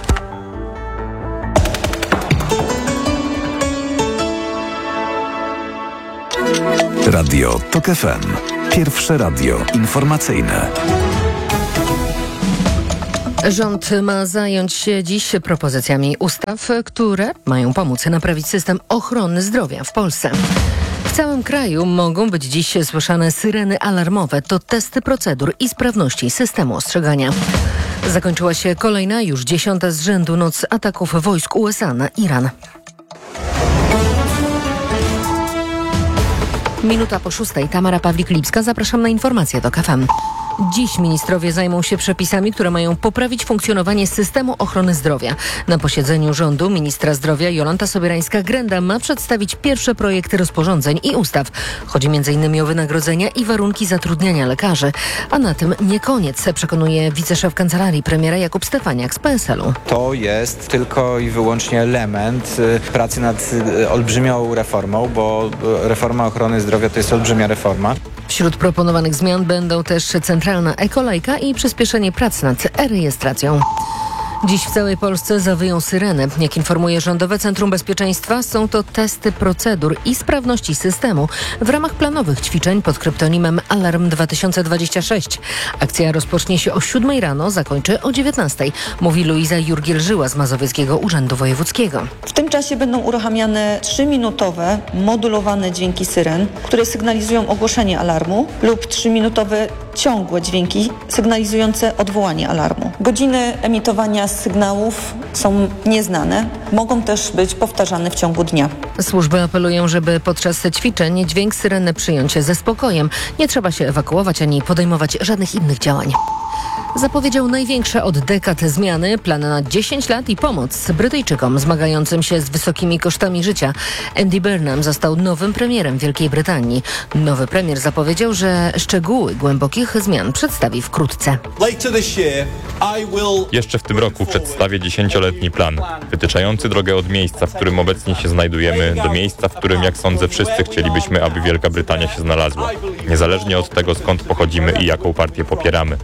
Radio TOK FM. Pierwsze radio informacyjne. Rząd ma zająć się dziś propozycjami ustaw, które mają pomóc naprawić system ochrony zdrowia w Polsce. W całym kraju mogą być dziś słyszane syreny alarmowe. To testy procedur i sprawności systemu ostrzegania. Zakończyła się kolejna, już 10. z rzędu noc ataków wojsk USA na Iran. Minuta po 6. Tamara Pawlik-Lipska. Zapraszam na informacje TOK FM. Dziś ministrowie zajmą się przepisami, które mają poprawić funkcjonowanie systemu ochrony zdrowia. Na posiedzeniu rządu ministra zdrowia Jolanta Sobierańska-Grenda ma przedstawić pierwsze projekty rozporządzeń i ustaw. Chodzi m.in. o wynagrodzenia i warunki zatrudniania lekarzy. A na tym nie koniec, przekonuje wiceszef kancelarii premiera Jakub Stefaniak z PSL-u. To jest tylko i wyłącznie element pracy nad olbrzymią reformą, bo reforma ochrony zdrowia to jest olbrzymia reforma. Wśród proponowanych zmian będą też centralna e-kolejka i przyspieszenie prac nad e-rejestracją. Dziś w całej Polsce zawyją syreny. Jak informuje Rządowe Centrum Bezpieczeństwa, są to testy procedur i sprawności systemu w ramach planowych ćwiczeń pod kryptonimem Alarm 2026. Akcja rozpocznie się o 7 rano, zakończy o 19. Mówi Luiza Jurgiel-Żyła z Mazowieckiego Urzędu Wojewódzkiego. W tym czasie będą uruchamiane 3-minutowe modulowane dźwięki syren, które sygnalizują ogłoszenie alarmu, lub 3-minutowe ciągłe dźwięki sygnalizujące odwołanie alarmu. Godziny emitowania sygnałów są nieznane, mogą też być powtarzane w ciągu dnia. Służby apelują, żeby podczas ćwiczeń dźwięk syreny przyjąć ze spokojem. Nie trzeba się ewakuować ani podejmować żadnych innych działań. Zapowiedział największe od dekad zmiany, plan na 10 lat i pomoc Brytyjczykom zmagającym się z wysokimi kosztami życia. Andy Burnham został nowym premierem Wielkiej Brytanii. Nowy premier zapowiedział, że szczegóły głębokich zmian przedstawi wkrótce. Jeszcze w tym roku przedstawię 10-letni plan, wytyczający drogę od miejsca, w którym obecnie się znajdujemy, do miejsca, w którym, jak sądzę, wszyscy chcielibyśmy, aby Wielka Brytania się znalazła. Niezależnie od tego, skąd pochodzimy i jaką partię popieramy.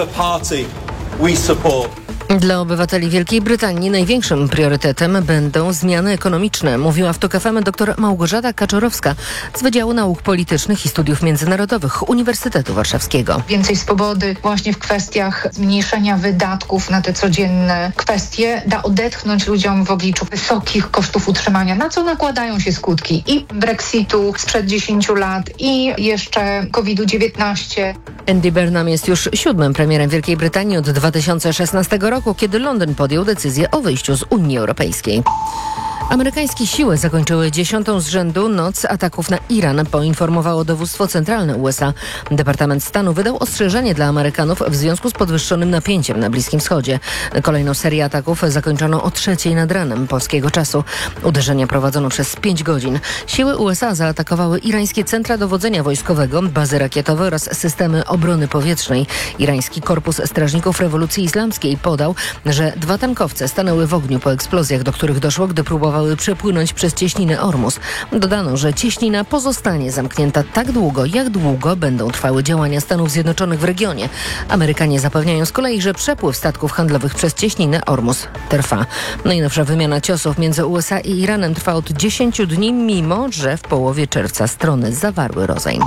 Dla obywateli Wielkiej Brytanii największym priorytetem będą zmiany ekonomiczne, mówiła w TOK FM dr Małgorzata Kaczorowska z Wydziału Nauk Politycznych i Studiów Międzynarodowych Uniwersytetu Warszawskiego. Więcej swobody właśnie w kwestiach zmniejszenia wydatków na te codzienne kwestie da odetchnąć ludziom w obliczu wysokich kosztów utrzymania, na co nakładają się skutki i Brexitu sprzed 10 lat i jeszcze COVID-19. Andy Burnham jest już 7. premierem Wielkiej Brytanii od 2016 roku, kiedy Londyn podjął decyzję o wyjściu z Unii Europejskiej. Amerykańskie siły zakończyły 10. z rzędu noc ataków na Iran, poinformowało dowództwo centralne USA. Departament Stanu wydał ostrzeżenie dla Amerykanów w związku z podwyższonym napięciem na Bliskim Wschodzie. Kolejną serię ataków zakończono o 3 nad ranem polskiego czasu. Uderzenia prowadzono przez 5 godzin. Siły USA zaatakowały irańskie centra dowodzenia wojskowego, bazy rakietowe oraz systemy obrony powietrznej. Irański Korpus Strażników Rewolucji Islamskiej podał, że 2 tankowce stanęły w ogniu po eksplozjach, do których doszło, gdy próbowały przepłynąć przez cieśninę Ormus. Dodano, że cieśnina pozostanie zamknięta tak długo, jak długo będą trwały działania Stanów Zjednoczonych w regionie. Amerykanie zapewniają z kolei, że przepływ statków handlowych przez cieśninę Ormus trwa. Najnowsza wymiana ciosów między USA i Iranem trwa od 10 dni, mimo że w połowie czerwca strony zawarły rozejm.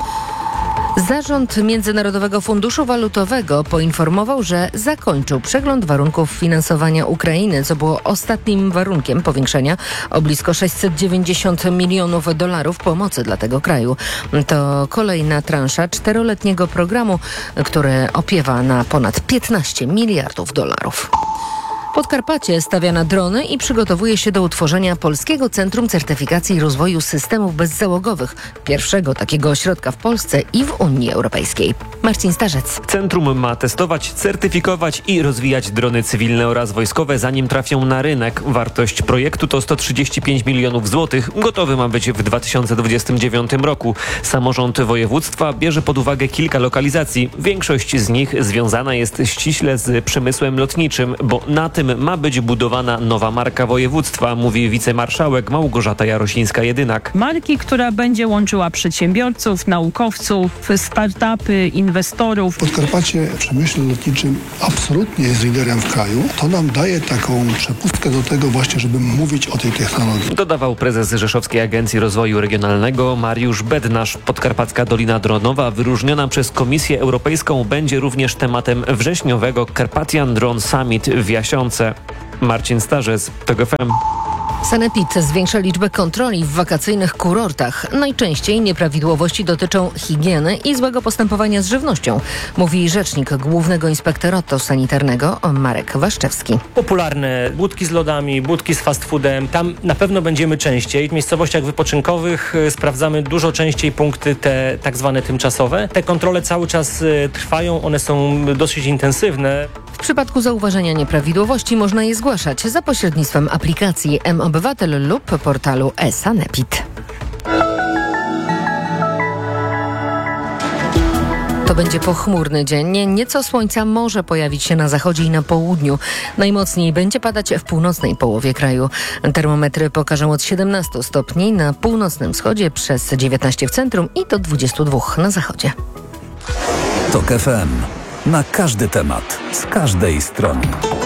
Zarząd Międzynarodowego Funduszu Walutowego poinformował, że zakończył przegląd warunków finansowania Ukrainy, co było ostatnim warunkiem powiększenia o blisko $690 milionów pomocy dla tego kraju. To kolejna transza 4-letniego programu, który opiewa na ponad $15 miliardów. Podkarpacie stawia na drony i przygotowuje się do utworzenia Polskiego Centrum Certyfikacji i Rozwoju Systemów Bezzałogowych, pierwszego takiego ośrodka w Polsce i w Unii Europejskiej. Marcin Starzec. Centrum ma testować, certyfikować i rozwijać drony cywilne oraz wojskowe, zanim trafią na rynek. Wartość projektu to 135 milionów złotych. Gotowy ma być w 2029 roku. Samorząd województwa bierze pod uwagę kilka lokalizacji. Większość z nich związana jest ściśle z przemysłem lotniczym, bo na tym tym ma być budowana nowa marka województwa, mówi wicemarszałek Małgorzata Jarosińska-Jedynak. Marki, która będzie łączyła przedsiębiorców, naukowców, startupy, inwestorów. Podkarpacie w przemyśle lotniczym absolutnie jest liderem w kraju. To nam daje taką przepustkę do tego właśnie, żeby mówić o tej technologii. Dodawał prezes Rzeszowskiej Agencji Rozwoju Regionalnego Mariusz Bednarz. Podkarpacka Dolina Dronowa, wyróżniona przez Komisję Europejską, będzie również tematem wrześniowego Carpathian Drone Summit w Jasionce. Marcin Starzec, TOG FM. Sanepid zwiększa liczbę kontroli w wakacyjnych kurortach. Najczęściej nieprawidłowości dotyczą higieny i złego postępowania z żywnością, mówi rzecznik Głównego Inspektoratu Sanitarnego Marek Waszczewski. Popularne budki z lodami, budki z fast foodem, tam na pewno będziemy częściej. W miejscowościach wypoczynkowych sprawdzamy dużo częściej punkty te tak zwane tymczasowe. Te kontrole cały czas trwają, one są dosyć intensywne. W przypadku zauważenia nieprawidłowości można je zgłaszać za pośrednictwem aplikacji mObywatel lub portalu e-Sanepid. To będzie pochmurny dzień. Nieco słońca może pojawić się na zachodzie i na południu. Najmocniej będzie padać w północnej połowie kraju. Termometry pokażą od 17 stopni na północnym wschodzie, przez 19 w centrum i do 22 na zachodzie. TOG FM. Na każdy temat, z każdej strony.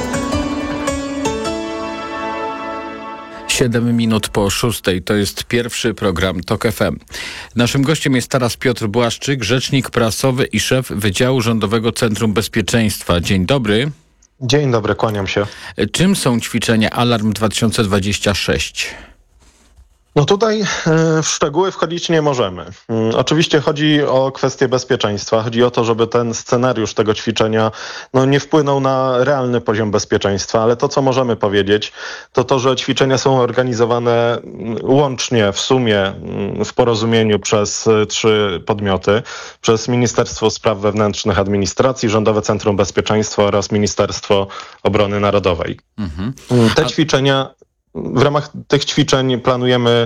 7 minut po 6. To jest pierwszy program TOG FM. Naszym gościem jest teraz Piotr Błaszczyk, rzecznik prasowy i szef Wydziału Rządowego Centrum Bezpieczeństwa. Dzień dobry. Dzień dobry, kłaniam się. Czym są ćwiczenia Alarm 2026? No tutaj w szczegóły wchodzić nie możemy. Oczywiście chodzi o kwestię bezpieczeństwa. Chodzi o to, żeby ten scenariusz tego ćwiczenia nie wpłynął na realny poziom bezpieczeństwa, ale to, co możemy powiedzieć, to, że ćwiczenia są organizowane łącznie, w sumie, w porozumieniu przez 3 podmioty, przez Ministerstwo Spraw Wewnętrznych Administracji, Rządowe Centrum Bezpieczeństwa oraz Ministerstwo Obrony Narodowej. Te ćwiczenia... W ramach tych ćwiczeń planujemy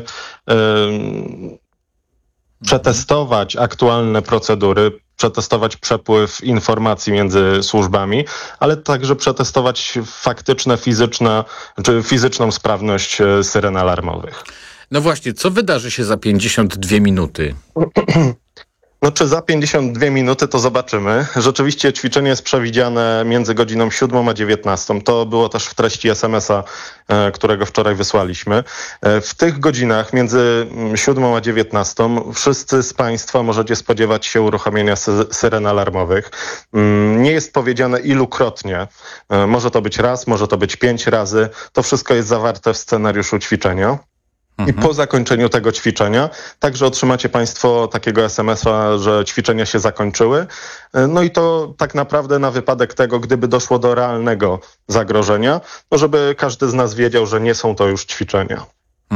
przetestować aktualne procedury, przetestować przepływ informacji między służbami, ale także przetestować fizyczną sprawność syren alarmowych. No właśnie, co wydarzy się za 52 minuty? No czy za 52 minuty, to zobaczymy. Rzeczywiście ćwiczenie jest przewidziane między godziną 7 a 19. To było też w treści SMS-a, którego wczoraj wysłaliśmy. W tych godzinach między 7 a 19 wszyscy z Państwa możecie spodziewać się uruchomienia syren alarmowych. Nie jest powiedziane ilukrotnie. Może to być raz, może to być 5 razy. To wszystko jest zawarte w scenariuszu ćwiczenia. I po zakończeniu tego ćwiczenia także otrzymacie Państwo takiego SMS-a, że ćwiczenia się zakończyły. No i to tak naprawdę na wypadek tego, gdyby doszło do realnego zagrożenia, żeby każdy z nas wiedział, że nie są to już ćwiczenia.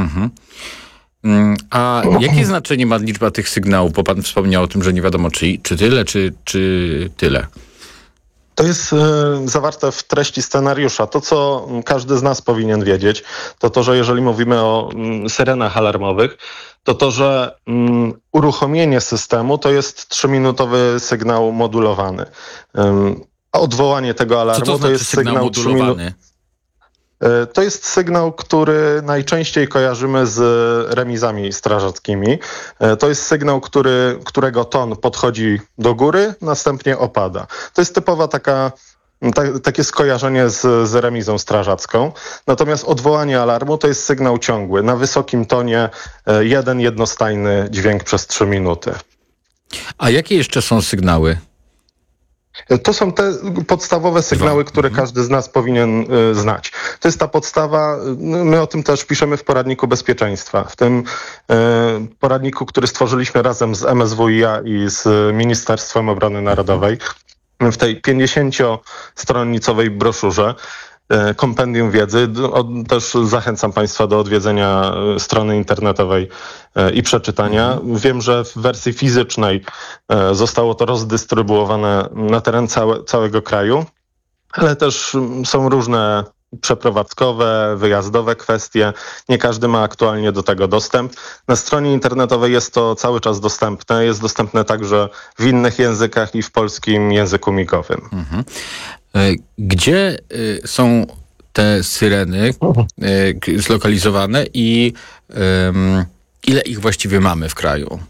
A jakie znaczenie ma liczba tych sygnałów? Bo pan wspomniał o tym, że nie wiadomo czy tyle, czy tyle. To jest zawarte w treści scenariusza. To, co każdy z nas powinien wiedzieć, to, że jeżeli mówimy o syrenach alarmowych, to, że uruchomienie systemu to jest 3-minutowy sygnał modulowany. A odwołanie tego alarmu to jest sygnał modulowany? To jest sygnał, który najczęściej kojarzymy z remizami strażackimi. To jest sygnał, którego ton podchodzi do góry, następnie opada. To jest typowa takie skojarzenie z remizą strażacką. Natomiast odwołanie alarmu to jest sygnał ciągły, na wysokim tonie, jeden jednostajny dźwięk przez 3 minuty. A jakie jeszcze są sygnały? To są te podstawowe sygnały, które każdy z nas powinien znać. To jest ta podstawa, my o tym też piszemy w poradniku bezpieczeństwa. W tym poradniku, który stworzyliśmy razem z MSWiA i z Ministerstwem Obrony Narodowej. W tej 50-stronnicowej broszurze kompendium wiedzy. Też zachęcam Państwa do odwiedzenia strony internetowej i przeczytania. Wiem, że w wersji fizycznej zostało to rozdystrybuowane na teren całego kraju, ale też są różne przeprowadzkowe, wyjazdowe kwestie. Nie każdy ma aktualnie do tego dostęp. Na stronie internetowej jest to cały czas dostępne. Jest dostępne także w innych językach i w polskim języku migowym. Gdzie są te syreny zlokalizowane i ile ich właściwie mamy w kraju?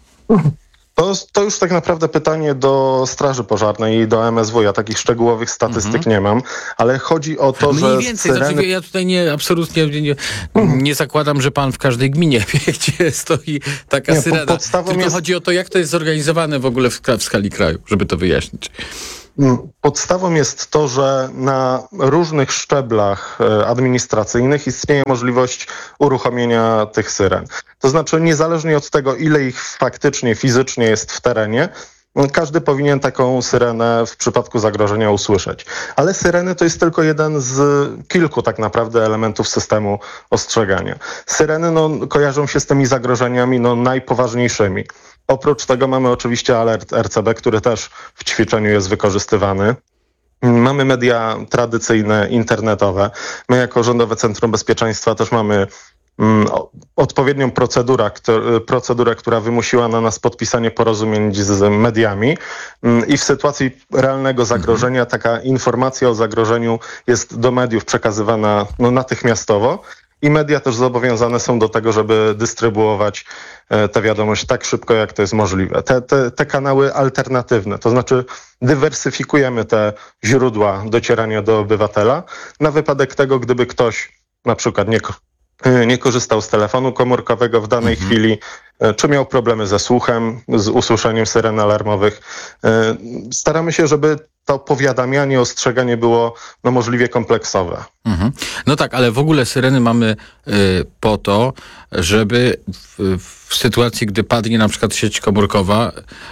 To już tak naprawdę pytanie do Straży Pożarnej i do MSW. Ja takich szczegółowych statystyk nie mam, ale chodzi o to, że Mniej więcej, syreny... ja tutaj absolutnie nie zakładam, że pan w każdej gminie wie, gdzie stoi taka syrena. Tylko chodzi o to, jak to jest zorganizowane w ogóle w skali kraju, żeby to wyjaśnić. Podstawą jest to, że na różnych szczeblach administracyjnych istnieje możliwość uruchomienia tych syren. To znaczy niezależnie od tego, ile ich faktycznie, fizycznie jest w terenie, każdy powinien taką syrenę w przypadku zagrożenia usłyszeć. Ale syreny to jest tylko jeden z kilku tak naprawdę elementów systemu ostrzegania. Syreny kojarzą się z tymi zagrożeniami najpoważniejszymi. Oprócz tego mamy oczywiście alert RCB, który też w ćwiczeniu jest wykorzystywany. Mamy media tradycyjne, internetowe. My jako Rządowe Centrum Bezpieczeństwa też mamy odpowiednią procedurę, która wymusiła na nas podpisanie porozumień z mediami i w sytuacji realnego zagrożenia taka informacja o zagrożeniu jest do mediów przekazywana natychmiastowo. I media też zobowiązane są do tego, żeby dystrybuować tę wiadomość tak szybko, jak to jest możliwe. Te kanały alternatywne, to znaczy dywersyfikujemy te źródła docierania do obywatela na wypadek tego, gdyby ktoś na przykład nie korzystał z telefonu komórkowego w danej chwili, czy miał problemy ze słuchem, z usłyszeniem syren alarmowych. Staramy się, żeby to powiadamianie, ostrzeganie było możliwie kompleksowe. No tak, ale w ogóle syreny mamy po to, żeby w sytuacji, gdy padnie na przykład sieć komórkowa,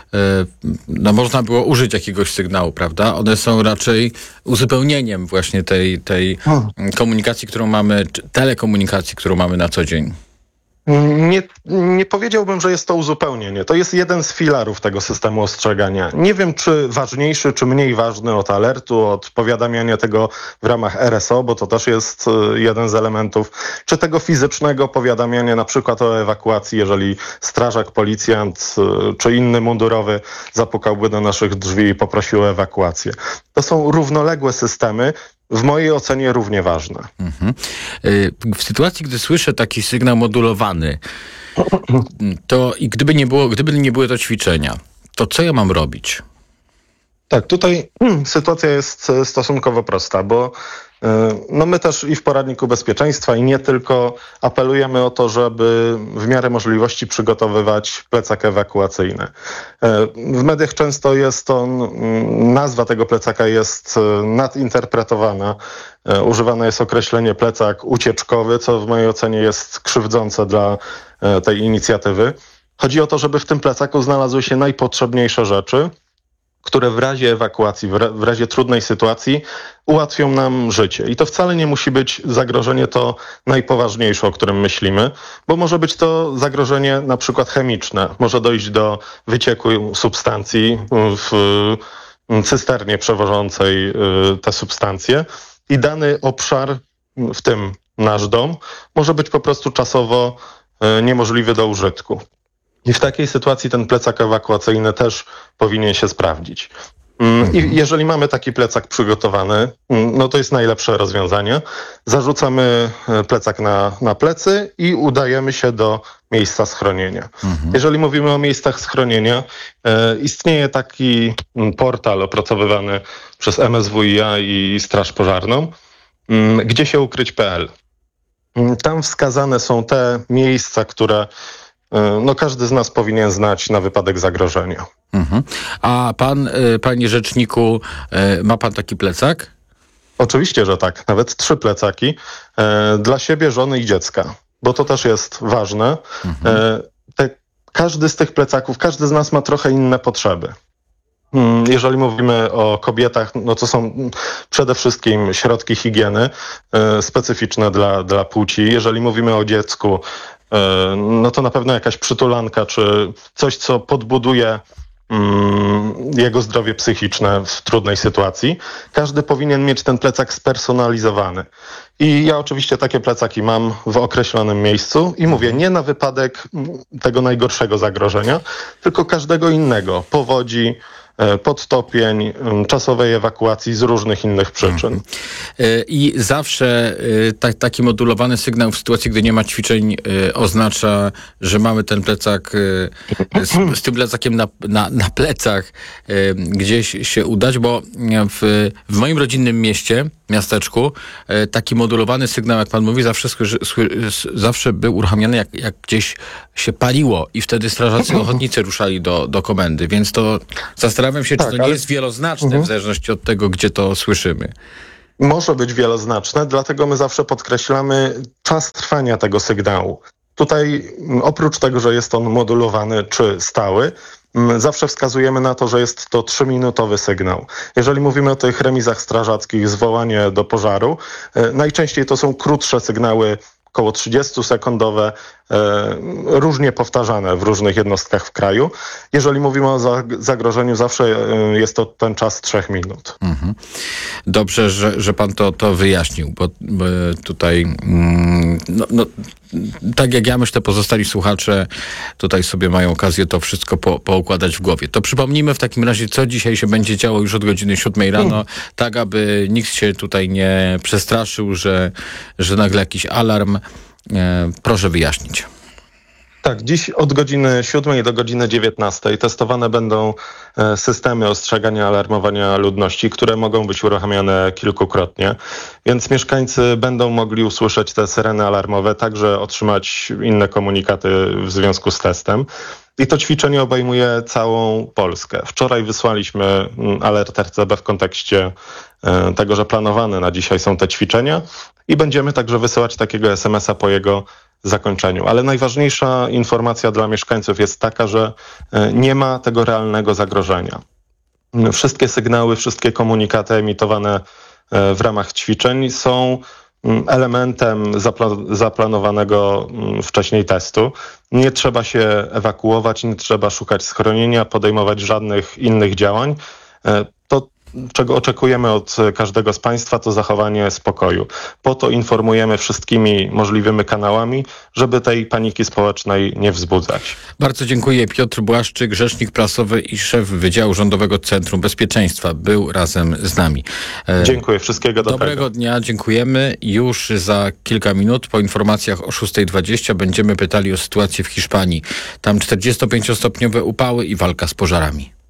można było użyć jakiegoś sygnału, prawda? One są raczej uzupełnieniem właśnie tej komunikacji, którą mamy, czy telekomunikacji, którą mamy na co dzień. Nie powiedziałbym, że jest to uzupełnienie. To jest jeden z filarów tego systemu ostrzegania. Nie wiem, czy ważniejszy, czy mniej ważny od alertu, od powiadamiania tego w ramach RSO, bo to też jest jeden z elementów, czy tego fizycznego powiadamiania na przykład o ewakuacji, jeżeli strażak, policjant czy inny mundurowy zapukałby do naszych drzwi i poprosił o ewakuację. To są równoległe systemy, w mojej ocenie równie ważne. W sytuacji, gdy słyszę taki sygnał modulowany, to i gdyby nie były to ćwiczenia, to co ja mam robić? Tak, tutaj sytuacja jest stosunkowo prosta, bo my też i w poradniku bezpieczeństwa i nie tylko apelujemy o to, żeby w miarę możliwości przygotowywać plecak ewakuacyjny. W mediach często nazwa tego plecaka jest nadinterpretowana. Używane jest określenie plecak ucieczkowy, co w mojej ocenie jest krzywdzące dla tej inicjatywy. Chodzi o to, żeby w tym plecaku znalazły się najpotrzebniejsze rzeczy, które w razie ewakuacji, w razie trudnej sytuacji ułatwią nam życie. I to wcale nie musi być zagrożenie to najpoważniejsze, o którym myślimy, bo może być to zagrożenie na przykład chemiczne. Może dojść do wycieku substancji w cysternie przewożącej te substancje i dany obszar, w tym nasz dom, może być po prostu czasowo niemożliwy do użytku. I w takiej sytuacji ten plecak ewakuacyjny też powinien się sprawdzić. I jeżeli mamy taki plecak przygotowany, to jest najlepsze rozwiązanie. Zarzucamy plecak na plecy i udajemy się do miejsca schronienia. Jeżeli mówimy o miejscach schronienia, istnieje taki portal opracowywany przez MSWiA i Straż Pożarną, gdzie się ukryć.pl. Tam wskazane są te miejsca, które każdy z nas powinien znać na wypadek zagrożenia. A pan, panie rzeczniku, ma pan taki plecak? Oczywiście, że tak. Nawet 3 plecaki dla siebie, żony i dziecka, bo to też jest ważne. Każdy z tych plecaków, każdy z nas ma trochę inne potrzeby. Jeżeli mówimy o kobietach, to są przede wszystkim środki higieny specyficzne dla płci. Jeżeli mówimy o dziecku, to na pewno jakaś przytulanka, czy coś, co podbuduje jego zdrowie psychiczne w trudnej sytuacji. Każdy powinien mieć ten plecak spersonalizowany. I ja oczywiście takie plecaki mam w określonym miejscu i mówię, nie na wypadek tego najgorszego zagrożenia, tylko każdego innego. Powodzi, podtopień, czasowej ewakuacji z różnych innych przyczyn. I zawsze taki modulowany sygnał w sytuacji, gdy nie ma ćwiczeń, oznacza, że mamy ten plecak z tym plecakiem na plecach gdzieś się udać, bo w moim rodzinnym miasteczku, taki modulowany sygnał, jak pan mówi, zawsze był uruchamiany, jak gdzieś się paliło i wtedy strażacy ochotnicy ruszali do komendy, więc to zastanawiam się, czy to nie jest wieloznaczne w zależności od tego, gdzie to słyszymy. Może być wieloznaczne, dlatego my zawsze podkreślamy czas trwania tego sygnału. Tutaj oprócz tego, że jest on modulowany czy stały, zawsze wskazujemy na to, że jest to 3-minutowy sygnał. Jeżeli mówimy o tych remizach strażackich, zwołanie do pożaru, najczęściej to są krótsze sygnały, około 30-sekundowe, różnie powtarzane w różnych jednostkach w kraju. Jeżeli mówimy o zagrożeniu, zawsze jest to ten czas 3 minut. Dobrze, że pan to wyjaśnił, bo tutaj tak jak ja myślę, pozostali słuchacze tutaj sobie mają okazję to wszystko poukładać w głowie. To przypomnijmy w takim razie, co dzisiaj się będzie działo już od godziny 7 rano, tak aby nikt się tutaj nie przestraszył, że nagle jakiś alarm. Proszę wyjaśnić. Tak, dziś od godziny 7 do godziny 19 testowane będą systemy ostrzegania, alarmowania ludności, które mogą być uruchamiane kilkukrotnie, więc mieszkańcy będą mogli usłyszeć te syreny alarmowe, także otrzymać inne komunikaty w związku z testem. I to ćwiczenie obejmuje całą Polskę. Wczoraj wysłaliśmy alert RCB w kontekście tego, że planowane na dzisiaj są te ćwiczenia i będziemy także wysyłać takiego SMS-a po jego zakończeniu. Ale najważniejsza informacja dla mieszkańców jest taka, że nie ma tego realnego zagrożenia. Wszystkie sygnały, wszystkie komunikaty emitowane w ramach ćwiczeń są elementem zaplanowanego wcześniej testu. Nie trzeba się ewakuować, nie trzeba szukać schronienia, podejmować żadnych innych działań. To, czego oczekujemy od każdego z państwa, to zachowanie spokoju. Po to informujemy wszystkimi możliwymi kanałami, żeby tej paniki społecznej nie wzbudzać. Bardzo dziękuję. Piotr Błaszczyk, rzecznik prasowy i szef Wydziału Rządowego Centrum Bezpieczeństwa, był razem z nami. Dziękuję. Wszystkiego dobrego dnia. Dziękujemy. Już za kilka minut po informacjach o 6:20 będziemy pytali o sytuację w Hiszpanii. Tam 45-stopniowe upały i walka z pożarami.